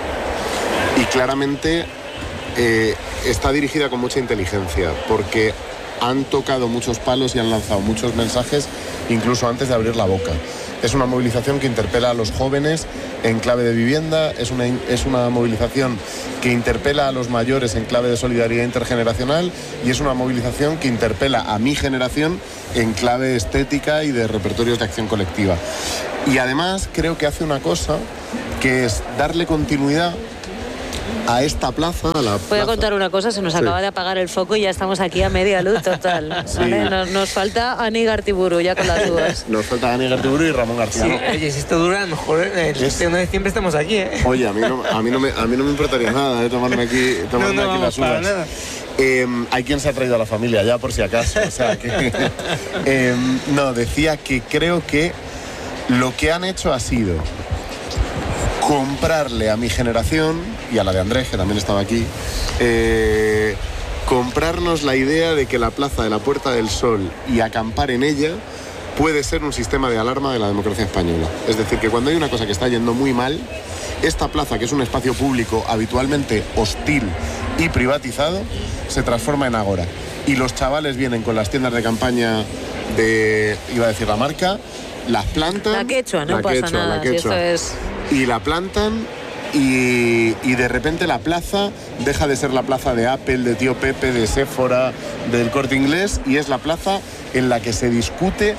y claramente eh, está dirigida con mucha inteligencia, porque han tocado muchos palos y han lanzado muchos mensajes incluso antes de abrir la boca. Es una movilización que interpela a los jóvenes en clave de vivienda, es una, es una movilización que interpela a los mayores en clave de solidaridad intergeneracional y es una movilización que interpela a mi generación en clave estética y de repertorios de acción colectiva. Y además creo que hace una cosa que es darle continuidad a esta plaza, a la Voy plaza. a contar una cosa, se nos Sí. acaba de apagar el foco y ya estamos aquí a media luz total. Sí. ¿Vale? Nos, nos falta Ani Gartiburu ya con las dudas. Nos falta Dani Gartiburu y Ramón García. Sí, ¿no? oye, si esto dura, a lo mejor el treinta de diciembre estamos aquí, ¿eh? Oye, a mí no, a mí no, me, a mí no me importaría nada, ¿eh? Tomarme aquí, tomarme No, no, aquí las para uvas. nada. Eh, hay quien se ha traído a la familia ya, por si acaso. O sea, que, eh, no, decía que creo que lo que han hecho ha sido comprarle a mi generación y a la de Andrés, que también estaba aquí, eh, comprarnos la idea de que la Plaza de la Puerta del Sol y acampar en ella puede ser un sistema de alarma de la democracia española. Es decir, que cuando hay una cosa que está yendo muy mal, esta plaza, que es un espacio público habitualmente hostil y privatizado, se transforma en ágora. Y los chavales vienen con las tiendas de campaña de, iba a decir la marca, las plantan. La quechua, no la pasa quechua, nada, la si quechua, esto es... y la plantan y, y de repente la plaza deja de ser la plaza de Apple, de Tío Pepe, de Sephora, del Corte Inglés, y es la plaza en la que se discute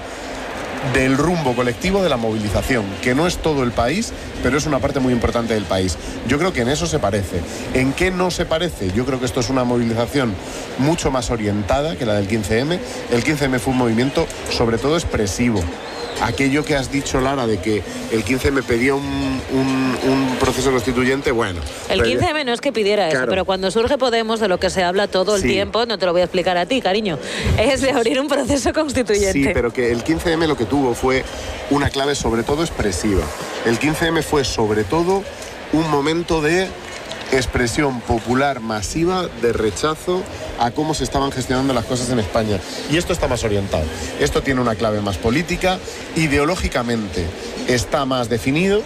del rumbo colectivo de la movilización, que no es todo el país, pero es una parte muy importante del país. Yo creo que en eso se parece. ¿En qué no se parece? Yo creo que esto es una movilización mucho más orientada que la del quince eme. El quince eme fue un movimiento sobre todo expresivo. Aquello que has dicho, Lara, de que el quince eme pedía un, un, un proceso constituyente, bueno... El pero- quince eme no es que pidiera eso, Claro. pero cuando surge Podemos, de lo que se habla todo el Sí. tiempo, no te lo voy a explicar a ti, cariño, es de abrir un proceso constituyente. Sí, pero que el quince eme lo que tuvo fue una clave sobre todo expresiva. El quince eme fue sobre todo un momento de expresión popular masiva de rechazo a cómo se estaban gestionando las cosas en España. Y esto está más orientado. Esto tiene una clave más política, ideológicamente está más definido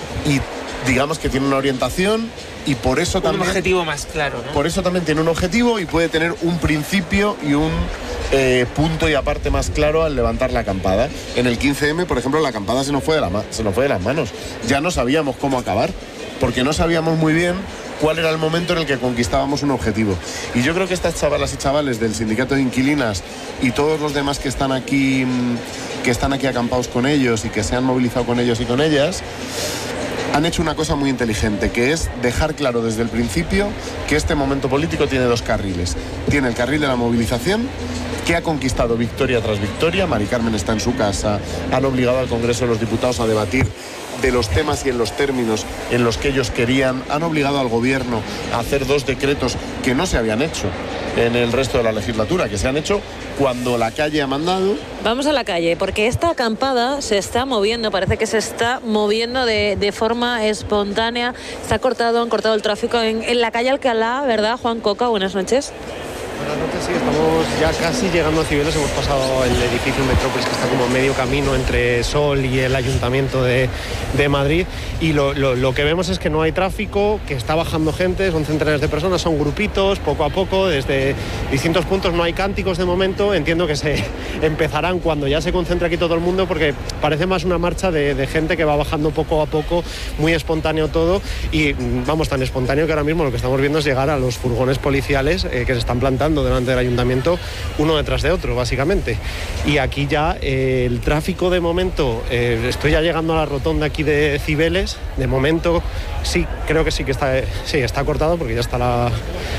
y digamos que tiene una orientación y por eso Un también... objetivo más claro, ¿no? Por eso también tiene un objetivo y puede tener un principio y un eh, punto y aparte más claro al levantar la acampada. En el quince eme, por ejemplo, la acampada se nos fue de, la ma- se nos fue de las manos. Ya no sabíamos cómo acabar, porque no sabíamos muy bien cuál era el momento en el que conquistábamos un objetivo. Y yo creo que estas chavalas y chavales del sindicato de inquilinas y todos los demás que están aquí, mm, que están aquí acampados con ellos y que se han movilizado con ellos y con ellas, han hecho una cosa muy inteligente, que es dejar claro desde el principio que este momento político tiene dos carriles. Tiene el carril de la movilización, que ha conquistado victoria tras victoria. Mari Carmen está en su casa, han obligado al Congreso de los Diputados a debatir de los temas y en los términos en los que ellos querían, han obligado al gobierno a hacer dos decretos que no se habían hecho en el resto de la legislatura, que se han hecho cuando la calle ha mandado. Vamos a la calle, porque esta acampada se está moviendo, parece que se está moviendo de, de forma espontánea. Está cortado, han cortado el tráfico en, en la calle Alcalá, ¿verdad, Juan Coca? Buenas noches. Buenas noches, sí, estamos ya casi llegando a Cibeles, hemos pasado el edificio Metrópolis, que está como a medio camino entre Sol y el Ayuntamiento de, de Madrid, y lo, lo, lo que vemos es que no hay tráfico, que está bajando gente, son centenares de personas, son grupitos, poco a poco, desde distintos puntos. No hay cánticos de momento, entiendo que se empezarán cuando ya se concentre aquí todo el mundo, porque parece más una marcha de, de gente que va bajando poco a poco, muy espontáneo todo, y vamos, tan espontáneo que ahora mismo lo que estamos viendo es llegar a los furgones policiales eh, que se están plantando delante del ayuntamiento, uno detrás de otro, básicamente. Y aquí ya eh, el tráfico de momento, eh, estoy ya llegando a la rotonda aquí de Cibeles, de momento sí, creo que sí que está, sí, está cortado, porque ya está la,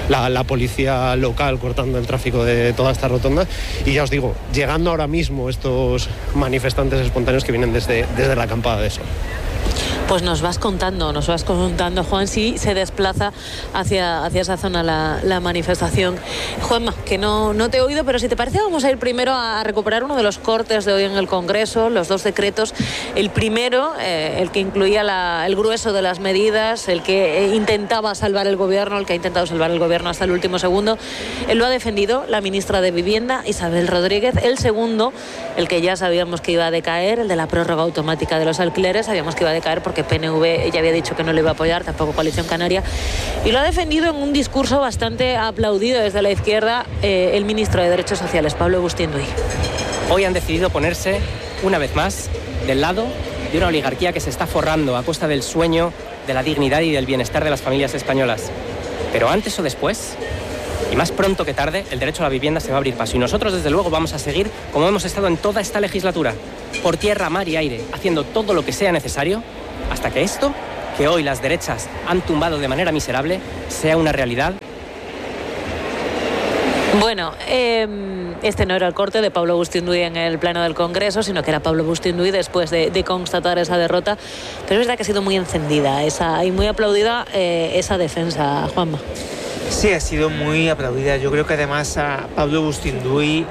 la, la policía local cortando el tráfico de toda esta rotonda. Y ya os digo, llegando ahora mismo estos manifestantes espontáneos que vienen desde, desde la acampada de Sol. Pues nos vas contando, nos vas contando, Juan, si se desplaza hacia, hacia esa zona la, la manifestación. Juanma, que no, no te he oído, pero si te parece vamos a ir primero a recuperar uno de los cortes de hoy en el Congreso, los dos decretos. El primero, eh, el que incluía la, el grueso de las medidas, el que intentaba salvar el gobierno, el que ha intentado salvar el gobierno hasta el último segundo. Él lo ha defendido la ministra de Vivienda, Isabel Rodríguez. El segundo, el que ya sabíamos que iba a decaer, el de la prórroga automática de los alquileres, sabíamos que iba a decaer porque P N V ya había dicho que no le iba a apoyar, tampoco Coalición Canaria, y lo ha defendido en un discurso bastante aplaudido desde la izquierda eh, el ministro de Derechos Sociales, Pablo Bustinduy. Hoy han decidido ponerse, una vez más, del lado de una oligarquía que se está forrando a costa del sueño, de la dignidad y del bienestar de las familias españolas. Pero antes o después, y más pronto que tarde, el derecho a la vivienda se va a abrir paso. Y nosotros, desde luego, vamos a seguir como hemos estado en toda esta legislatura, por tierra, mar y aire, haciendo todo lo que sea necesario hasta que esto, que hoy las derechas han tumbado de manera miserable, sea una realidad. Bueno, eh, este no era el corte de Pablo Bustinduy en el Pleno del Congreso, sino que era Pablo Bustinduy después de, de constatar esa derrota. Pero es verdad que ha sido muy encendida esa, y muy aplaudida eh, esa defensa, Juanma. Sí, ha sido muy aplaudida. Yo creo que además a Pablo Bustinduy,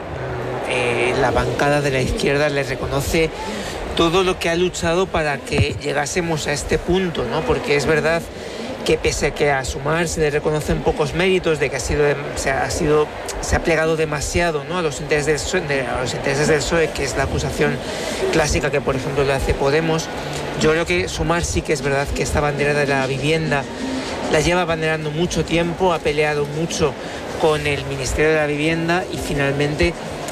eh, la bancada de la izquierda le reconoce todo lo que ha luchado para que llegásemos a este punto, ¿no? Porque es verdad que pese a que a Sumar se le reconocen pocos méritos, de que ha sido, se, ha sido, se ha plegado demasiado, ¿no? a, los intereses del, de, a los intereses del P S O E, que es la acusación clásica que, por ejemplo, le hace Podemos. Yo creo que Sumar sí que es verdad que esta bandera de la vivienda la lleva abanderando mucho tiempo, ha peleado mucho con el Ministerio de la Vivienda y finalmente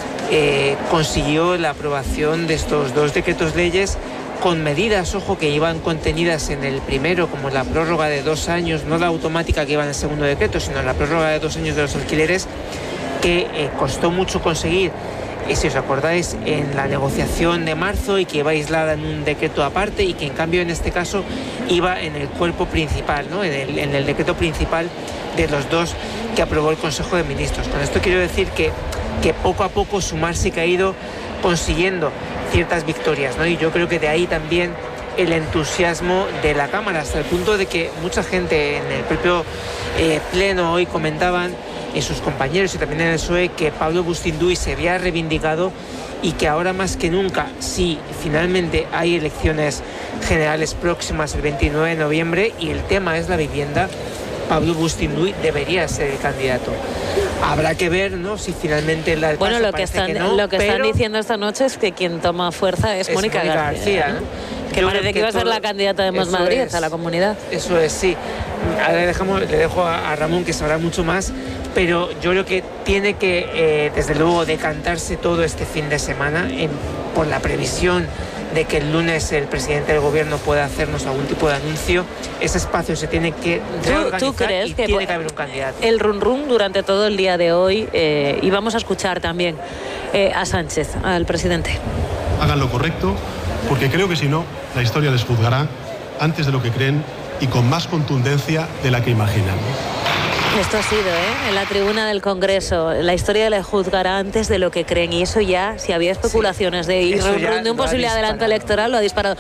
Eh, consiguió la aprobación de estos dos decretos leyes con medidas, ojo, que iban contenidas en el primero, como la prórroga de dos años, no la automática que iba en el segundo decreto, sino la prórroga de dos años de los alquileres, que eh, costó mucho conseguir, y si os acordáis, en la negociación de marzo, y que iba aislada en un decreto aparte, y que en cambio en este caso iba en el cuerpo principal, ¿no? en, el, en el decreto principal de los dos que aprobó el Consejo de Ministros. Con esto quiero decir que que poco a poco Sumar sí que ha ido consiguiendo ciertas victorias, ¿no? Y yo creo que de ahí también el entusiasmo de la Cámara, hasta el punto de que mucha gente en el propio eh, Pleno hoy comentaban, y sus compañeros y también en el P S O E, que Pablo Bustinduy se había reivindicado y que ahora más que nunca, si finalmente hay elecciones generales próximas el veintinueve de noviembre y el tema es la vivienda, Pablo Bustinduy debería ser el candidato. Habrá que ver, ¿no? Si finalmente la bueno, lo que están que no, lo que pero... están diciendo esta noche es que quien toma fuerza es, es Mónica García, García, ¿no? ¿no? Que Yo parece que, que iba a ser todo... la candidata de Más Madrid es... a la comunidad. Eso es, sí. Ahora le, dejamos, le dejo a, a Ramón, que sabrá mucho más, pero yo creo que tiene que, eh, desde luego, decantarse todo este fin de semana en, por la previsión de que el lunes el presidente del gobierno pueda hacernos algún tipo de anuncio. Ese espacio se tiene que reorganizar. ¿Tú, tú crees y que tiene que haber un candidato? El run run durante todo el día de hoy, eh, y vamos a escuchar también eh, a Sánchez, al presidente. Hagan lo correcto, porque creo que si no, la historia les juzgará antes de lo que creen y con más contundencia de la que imaginan. Esto ha sido, ¿eh? En la tribuna del Congreso. La historia le juzgará antes de lo que creen. Y eso ya, si había especulaciones sí, de ir de un posible adelanto electoral, lo ha disparado.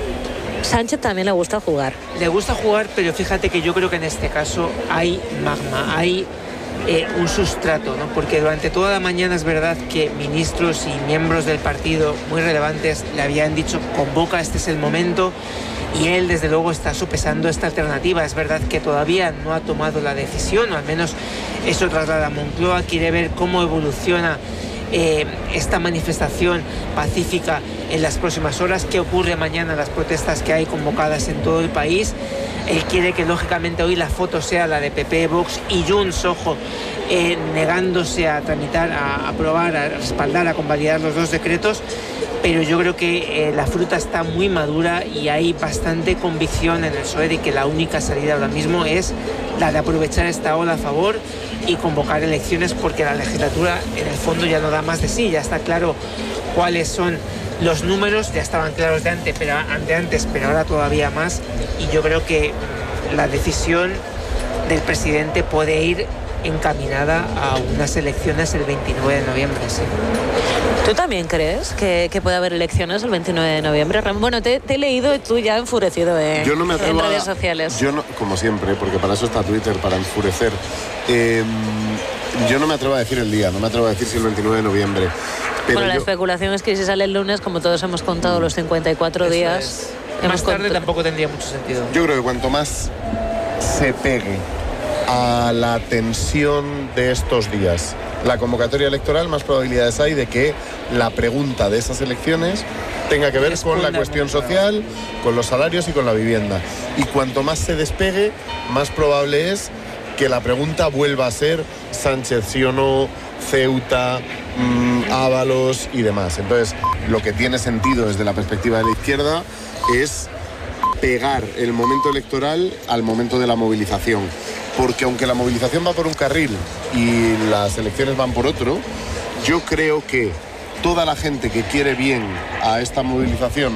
Sánchez también le gusta jugar. Le gusta jugar, pero fíjate que yo creo que en este caso hay magma, hay eh, un sustrato, ¿no? Porque durante toda la mañana es verdad que ministros y miembros del partido muy relevantes le habían dicho, convoca, este es el momento. Y él, desde luego, está sopesando esta alternativa. Es verdad que todavía no ha tomado la decisión, o al menos eso traslada a Moncloa. Quiere ver cómo evoluciona eh, esta manifestación pacífica en las próximas horas, qué ocurre mañana en las protestas que hay convocadas en todo el país. Él quiere que, lógicamente, hoy la foto sea la de P P, Vox y Junts, ojo, eh, negándose a tramitar, a aprobar, a respaldar, a convalidar los dos decretos. Pero yo creo que eh, la fruta está muy madura y hay bastante convicción en el P S O E de que la única salida ahora mismo es la de aprovechar esta ola a favor y convocar elecciones, porque la legislatura en el fondo ya no da más de sí, ya está claro cuáles son los números, ya estaban claros de antes, pero, de antes, pero ahora todavía más, y yo creo que la decisión del presidente puede ir encaminada a unas elecciones el veintinueve de noviembre, sí. ¿Tú también crees que, que puede haber elecciones el veintinueve de noviembre, Ramón? Bueno, te, te he leído y tú ya enfurecido eh, yo no me atrevo en redes a, sociales. Yo no, como siempre, porque para eso está Twitter, para enfurecer. Eh, yo no me atrevo a decir el día, no me atrevo a decir si el veintinueve de noviembre. Pero bueno, la yo... especulación es que si sale el lunes, como todos hemos contado los cincuenta y cuatro eso días... Es. Más tarde tampoco tendría mucho sentido. Yo creo que cuanto más se pegue a la tensión de estos días la convocatoria electoral, más probabilidades hay de que la pregunta de esas elecciones tenga que ver con la cuestión social, con los salarios y con la vivienda. Y cuanto más se despegue, más probable es que la pregunta vuelva a ser Sánchez sí o no, Ceuta, mmm, Ábalos y demás. Entonces, lo que tiene sentido desde la perspectiva de la izquierda es pegar el momento electoral al momento de la movilización. Porque aunque la movilización va por un carril y las elecciones van por otro, yo creo que toda la gente que quiere bien a esta movilización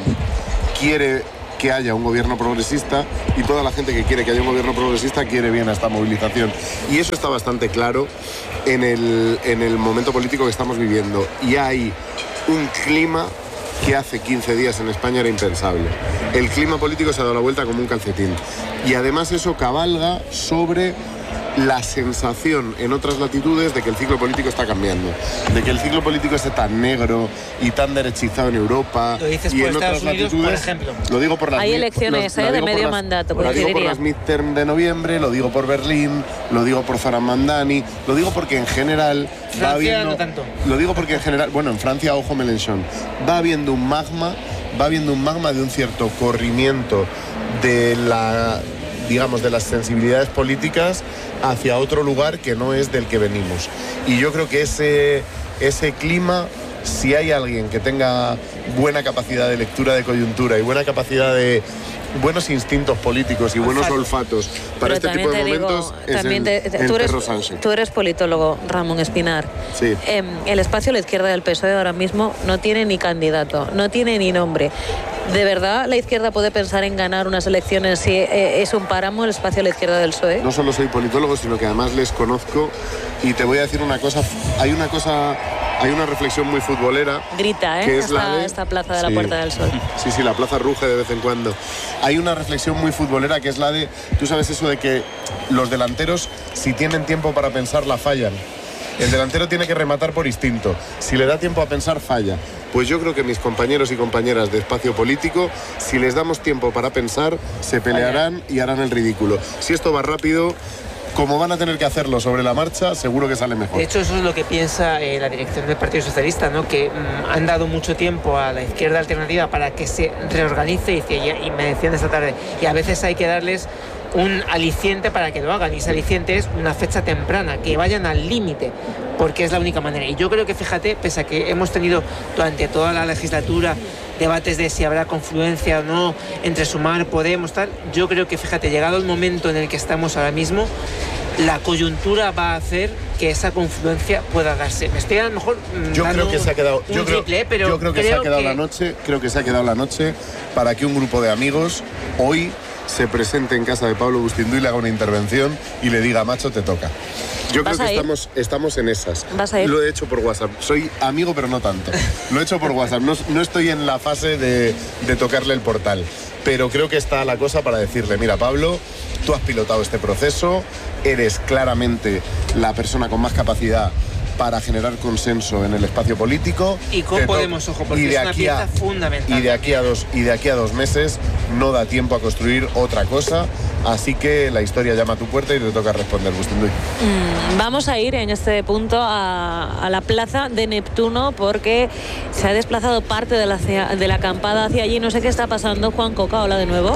quiere que haya un gobierno progresista y toda la gente que quiere que haya un gobierno progresista quiere bien a esta movilización. Y eso está bastante claro en el, en el momento político que estamos viviendo. Y hay un clima que hace quince días en España era impensable. El clima político se ha dado la vuelta como un calcetín. Y además eso cabalga sobre la sensación en otras latitudes de que el ciclo político está cambiando, de que el ciclo político es tan negro y tan derechizado en Europa. Lo dices y por en Estados otras Unidos, latitudes, por ejemplo. Lo digo por las Hay elecciones lo, eh, lo de medio las, mandato. Lo digo por las midterm de noviembre, lo digo por Berlín, lo digo por Zoran Mandani, lo digo porque en general Francia va habiendo, no tanto. Lo digo porque en general, bueno, en Francia, ojo Mélenchon, va habiendo un magma, va habiendo un magma de un cierto corrimiento de la, digamos, de las sensibilidades políticas hacia otro lugar que no es del que venimos. Y yo creo que ese, ese clima, si hay alguien que tenga buena capacidad de lectura de coyuntura y buena capacidad de buenos instintos políticos y buenos olfatos para Pero este tipo de digo, momentos es también el, te, te, el tú, eres, perro Sánchez. tú eres politólogo, Ramón Espinar. Sí. Eh, el espacio a la izquierda del P S O E ahora mismo no tiene ni candidato, no tiene ni nombre. ¿De verdad la izquierda puede pensar en ganar unas elecciones si eh, es un páramo el espacio a la izquierda del P S O E? No solo soy politólogo, sino que además les conozco y te voy a decir una cosa, hay una cosa, hay una reflexión muy futbolera. Grita, ¿eh? Que es esta, la de... esta plaza de sí, la Puerta del Sol. Sí, sí, la plaza ruge de vez en cuando. Hay una reflexión muy futbolera que es la de, tú sabes eso de que los delanteros, si tienen tiempo para pensar, la fallan. El delantero tiene que rematar por instinto. Si le da tiempo a pensar, falla. Pues yo creo que mis compañeros y compañeras de espacio político, si les damos tiempo para pensar, se pelearán y harán el ridículo. Si esto va rápido, como van a tener que hacerlo sobre la marcha, seguro que sale mejor. De hecho, eso es lo que piensa eh, la dirección del Partido Socialista, ¿no? Que mmm, han dado mucho tiempo a la izquierda alternativa para que se reorganice, y, y me decían esta tarde, y a veces hay que darles un aliciente para que lo hagan, y ese aliciente es una fecha temprana, que vayan al límite, porque es la única manera. Y yo creo que, fíjate, pese a que hemos tenido durante toda la legislatura debates de si habrá confluencia o no entre Sumar, Podemos, tal, yo creo que, fíjate, llegado el momento en el que estamos ahora mismo, la coyuntura va a hacer que esa confluencia pueda darse. Me estoy a lo mejor yo creo que se ha quedado yo creo, triple, pero yo creo que creo se ha quedado que... la noche creo que se ha quedado la noche para que un grupo de amigos hoy se presente en casa de Pablo Bustindu y le haga una intervención y le diga, macho, te toca. Yo creo que estamos, estamos en esas. ¿Vas a ir? Lo he hecho por WhatsApp. Soy amigo, pero no tanto. Lo he hecho por WhatsApp. No, no estoy en la fase de, de tocarle el portal. Pero creo que está la cosa para decirle, mira, Pablo, tú has pilotado este proceso, eres claramente la persona con más capacidad para generar consenso en el espacio político. Y con Podemos, ojo, porque es una pieza fundamental. Y de aquí a dos, y de aquí a dos meses no da tiempo a construir otra cosa. Así que la historia llama a tu puerta y te toca responder, Bustinduy. Mm, vamos a ir en este punto a, a la plaza de Neptuno, porque se ha desplazado parte de la, de la acampada hacia allí. No sé qué está pasando. Juan Coca, hola de nuevo.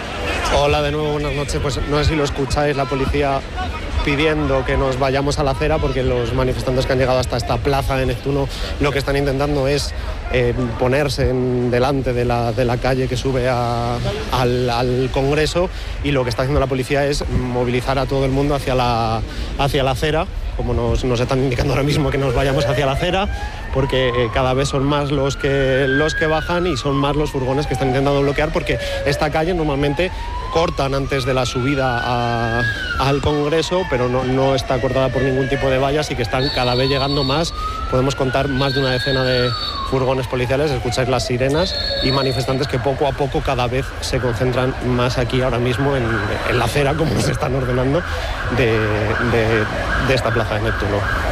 Hola de nuevo, buenas noches. Pues no sé si lo escucháis, la policía pidiendo que nos vayamos a la acera, porque los manifestantes que han llegado hasta esta plaza de Neptuno lo que están intentando es eh, ponerse en delante de la, de la calle que sube a, al, al Congreso, y lo que está haciendo la policía es movilizar a todo el mundo hacia la, hacia la acera como nos, nos están indicando ahora mismo que nos vayamos hacia la acera, porque eh, cada vez son más los que, los que bajan y son más los furgones que están intentando bloquear, porque esta calle normalmente cortan antes de la subida a, al Congreso, pero no, no está cortada por ningún tipo de vallas y que están cada vez llegando más. Podemos contar más de una decena de furgones policiales, escucháis las sirenas y manifestantes que poco a poco cada vez se concentran más aquí ahora mismo en, en la acera, como nos están ordenando, de, de, de esta plaza de Neptuno.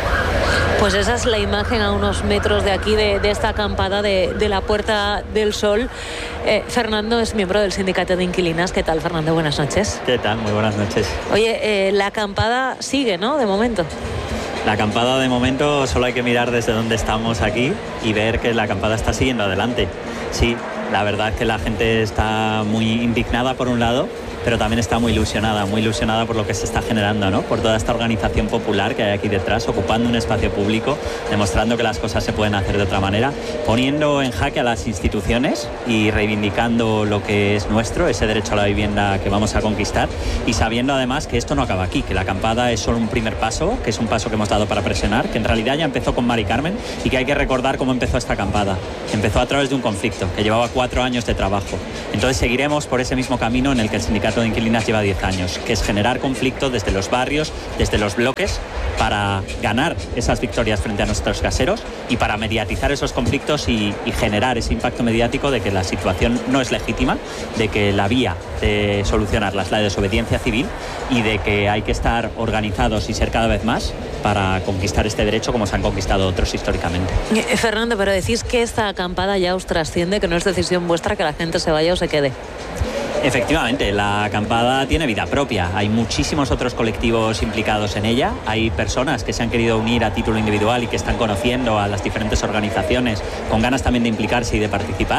Pues esa es la imagen a unos metros de aquí, de, de esta acampada de, de la Puerta del Sol. Eh, Fernando es miembro del Sindicato de Inquilinas. ¿Qué tal, Fernando? Buenas noches. ¿Qué tal? Muy buenas noches. Oye, eh, la acampada sigue, ¿no? De momento. La acampada de momento solo hay que mirar desde donde estamos aquí y ver que la acampada está siguiendo adelante. Sí, la verdad es que la gente está muy indignada por un lado, pero también está muy ilusionada, muy ilusionada por lo que se está generando, ¿no? Por toda esta organización popular que hay aquí detrás, ocupando un espacio público, demostrando que las cosas se pueden hacer de otra manera, poniendo en jaque a las instituciones y reivindicando lo que es nuestro, ese derecho a la vivienda que vamos a conquistar, y sabiendo además que esto no acaba aquí, que la acampada es solo un primer paso, que es un paso que hemos dado para presionar, que en realidad ya empezó con Mari Carmen y que hay que recordar cómo empezó esta acampada. Empezó a través de un conflicto que llevaba cuatro años de trabajo. Entonces seguiremos por ese mismo camino en el que el sindicato de Inquilinas lleva diez años, que es generar conflicto desde los barrios, desde los bloques, para ganar esas victorias frente a nuestros caseros y para mediatizar esos conflictos y, y generar ese impacto mediático de que la situación no es legítima, de que la vía de solucionarla es la desobediencia civil y de que hay que estar organizados y ser cada vez más para conquistar este derecho como se han conquistado otros históricamente. Eh, Fernando, pero decís que esta acampada ya os trasciende, que no es decisión vuestra que la gente se vaya o se quede. Efectivamente, la acampada tiene vida propia. Hay muchísimos otros colectivos implicados en ella. Hay personas que se han querido unir a título individual y que están conociendo a las diferentes organizaciones con ganas también de implicarse y de participar.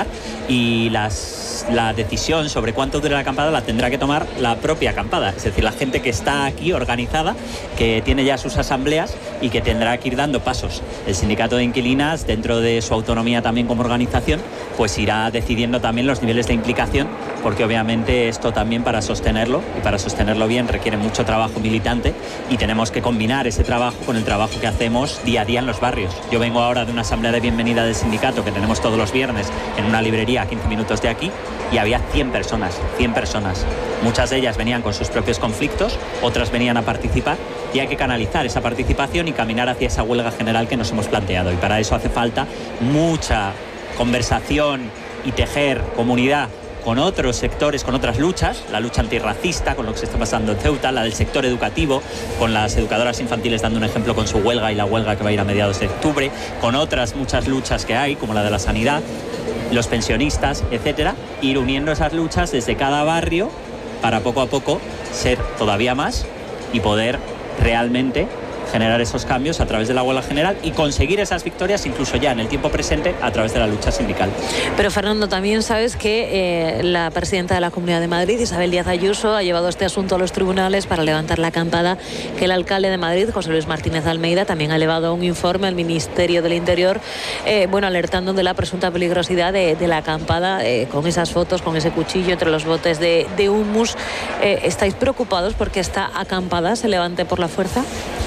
Y las, la decisión sobre cuánto dure la acampada la tendrá que tomar la propia acampada. Es decir, la gente que está aquí organizada, que tiene ya sus asambleas y que tendrá que ir dando pasos. El sindicato de inquilinas, dentro de su autonomía también como organización, pues irá decidiendo también los niveles de implicación, porque obviamente esto también, para sostenerlo y para sostenerlo bien, requiere mucho trabajo militante y tenemos que combinar ese trabajo con el trabajo que hacemos día a día en los barrios. Yo vengo ahora de una asamblea de bienvenida del sindicato que tenemos todos los viernes en una librería a quince minutos de aquí y había cien personas, cien personas. Muchas de ellas venían con sus propios conflictos, otras venían a participar y hay que canalizar esa participación y caminar hacia esa huelga general que nos hemos planteado, y para eso hace falta mucha conversación y tejer comunidad con otros sectores, con otras luchas, la lucha antirracista, con lo que se está pasando en Ceuta, la del sector educativo, con las educadoras infantiles dando un ejemplo con su huelga y la huelga que va a ir a mediados de octubre, con otras muchas luchas que hay, como la de la sanidad, los pensionistas, etcétera, ir uniendo esas luchas desde cada barrio para poco a poco ser todavía más y poder realmente generar esos cambios a través de la huelga general y conseguir esas victorias incluso ya en el tiempo presente a través de la lucha sindical. Pero Fernando, también sabes que eh, la presidenta de la Comunidad de Madrid, Isabel Díaz Ayuso, ha llevado este asunto a los tribunales para levantar la acampada, que el alcalde de Madrid, José Luis Martínez Almeida, también ha elevado un informe al Ministerio del Interior, eh, bueno, alertando de la presunta peligrosidad de, de la acampada, eh, con esas fotos, con ese cuchillo entre los botes de, de humus. Eh, ¿Estáis preocupados porque esta acampada se levante por la fuerza?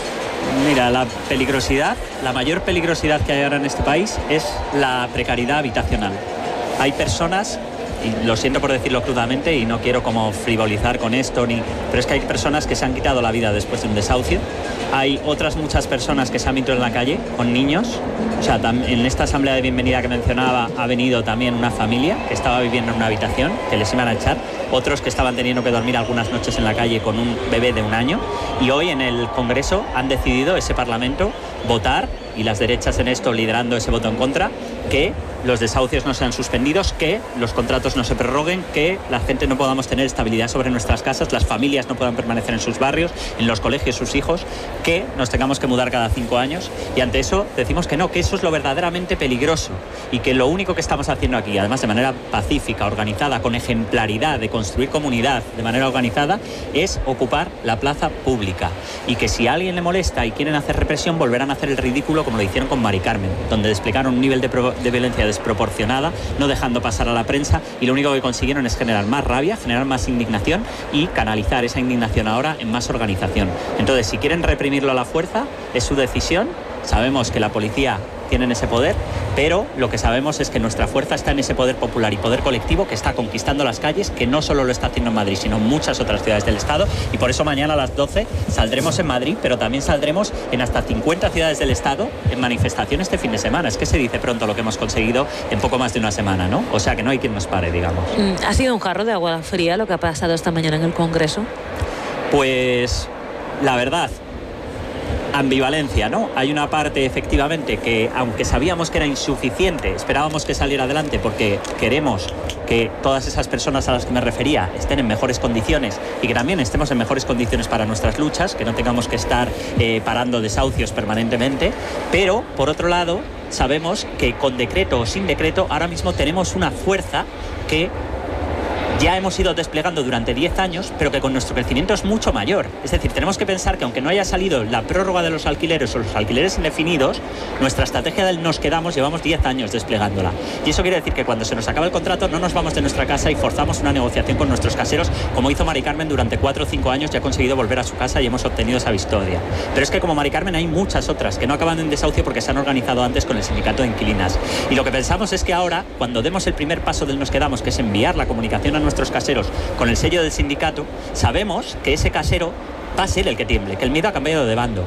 Mira, la peligrosidad, la mayor peligrosidad que hay ahora en este país es la precariedad habitacional. Hay personas, y lo siento por decirlo crudamente y no quiero como frivolizar con esto, ni, pero es que hay personas que se han quitado la vida después de un desahucio. Hay otras muchas personas que se han visto en la calle con niños. O sea, en esta asamblea de bienvenida que mencionaba ha venido también una familia que estaba viviendo en una habitación, que les iban a echar. Otros que estaban teniendo que dormir algunas noches en la calle con un bebé de un año. Y hoy en el Congreso han decidido, ese Parlamento, votar, y las derechas en esto liderando ese voto en contra, que los desahucios no sean suspendidos, que los contratos no se prorroguen, que la gente no podamos tener estabilidad sobre nuestras casas, las familias no puedan permanecer en sus barrios, en los colegios sus hijos, que nos tengamos que mudar cada cinco años. Y ante eso decimos que no, que eso es lo verdaderamente peligroso y que lo único que estamos haciendo aquí, además de manera pacífica, organizada, con ejemplaridad, de construir comunidad de manera organizada es ocupar la plaza pública, y que si a alguien le molesta y quieren hacer represión, volverán a hacer el ridículo como lo hicieron con Mari Carmen, donde desplegaron un nivel de, pro- de violencia desproporcionada, no dejando pasar a la prensa, y lo único que consiguieron es generar más rabia, generar más indignación y canalizar esa indignación ahora en más organización. Entonces, si quieren reprimirlo a la fuerza, es su decisión. Sabemos que la policía tiene ese poder, pero lo que sabemos es que nuestra fuerza está en ese poder popular y poder colectivo que está conquistando las calles, que no solo lo está haciendo en Madrid, sino en muchas otras ciudades del Estado, y por eso mañana a las doce saldremos en Madrid, pero también saldremos en hasta cincuenta ciudades del Estado en manifestaciones este fin de semana. Es que se dice pronto lo que hemos conseguido en poco más de una semana, ¿no? O sea que no hay quien nos pare, digamos. ¿Ha sido un jarro de agua fría lo que ha pasado esta mañana en el Congreso? Pues la verdad, ambivalencia, ¿no? Hay una parte efectivamente que, aunque sabíamos que era insuficiente, esperábamos que saliera adelante porque queremos que todas esas personas a las que me refería estén en mejores condiciones y que también estemos en mejores condiciones para nuestras luchas, que no tengamos que estar eh, parando desahucios permanentemente, pero por otro lado sabemos que con decreto o sin decreto ahora mismo tenemos una fuerza que ya hemos ido desplegando durante diez años, pero que con nuestro crecimiento es mucho mayor. Es decir, tenemos que pensar que aunque no haya salido la prórroga de los alquileres o los alquileres indefinidos, nuestra estrategia del nos quedamos llevamos diez años desplegándola. Y eso quiere decir que cuando se nos acaba el contrato no nos vamos de nuestra casa y forzamos una negociación con nuestros caseros, como hizo Mari Carmen durante cuatro o cinco años, y ha conseguido volver a su casa y hemos obtenido esa victoria. Pero es que como Mari Carmen hay muchas otras que no acaban en desahucio porque se han organizado antes con el sindicato de inquilinas. Y lo que pensamos es que ahora, cuando demos el primer paso del nos quedamos, que es enviar la comunicación a nuestros caseros con el sello del sindicato, sabemos que ese casero va a ser el que tiemble, que el miedo ha cambiado de bando.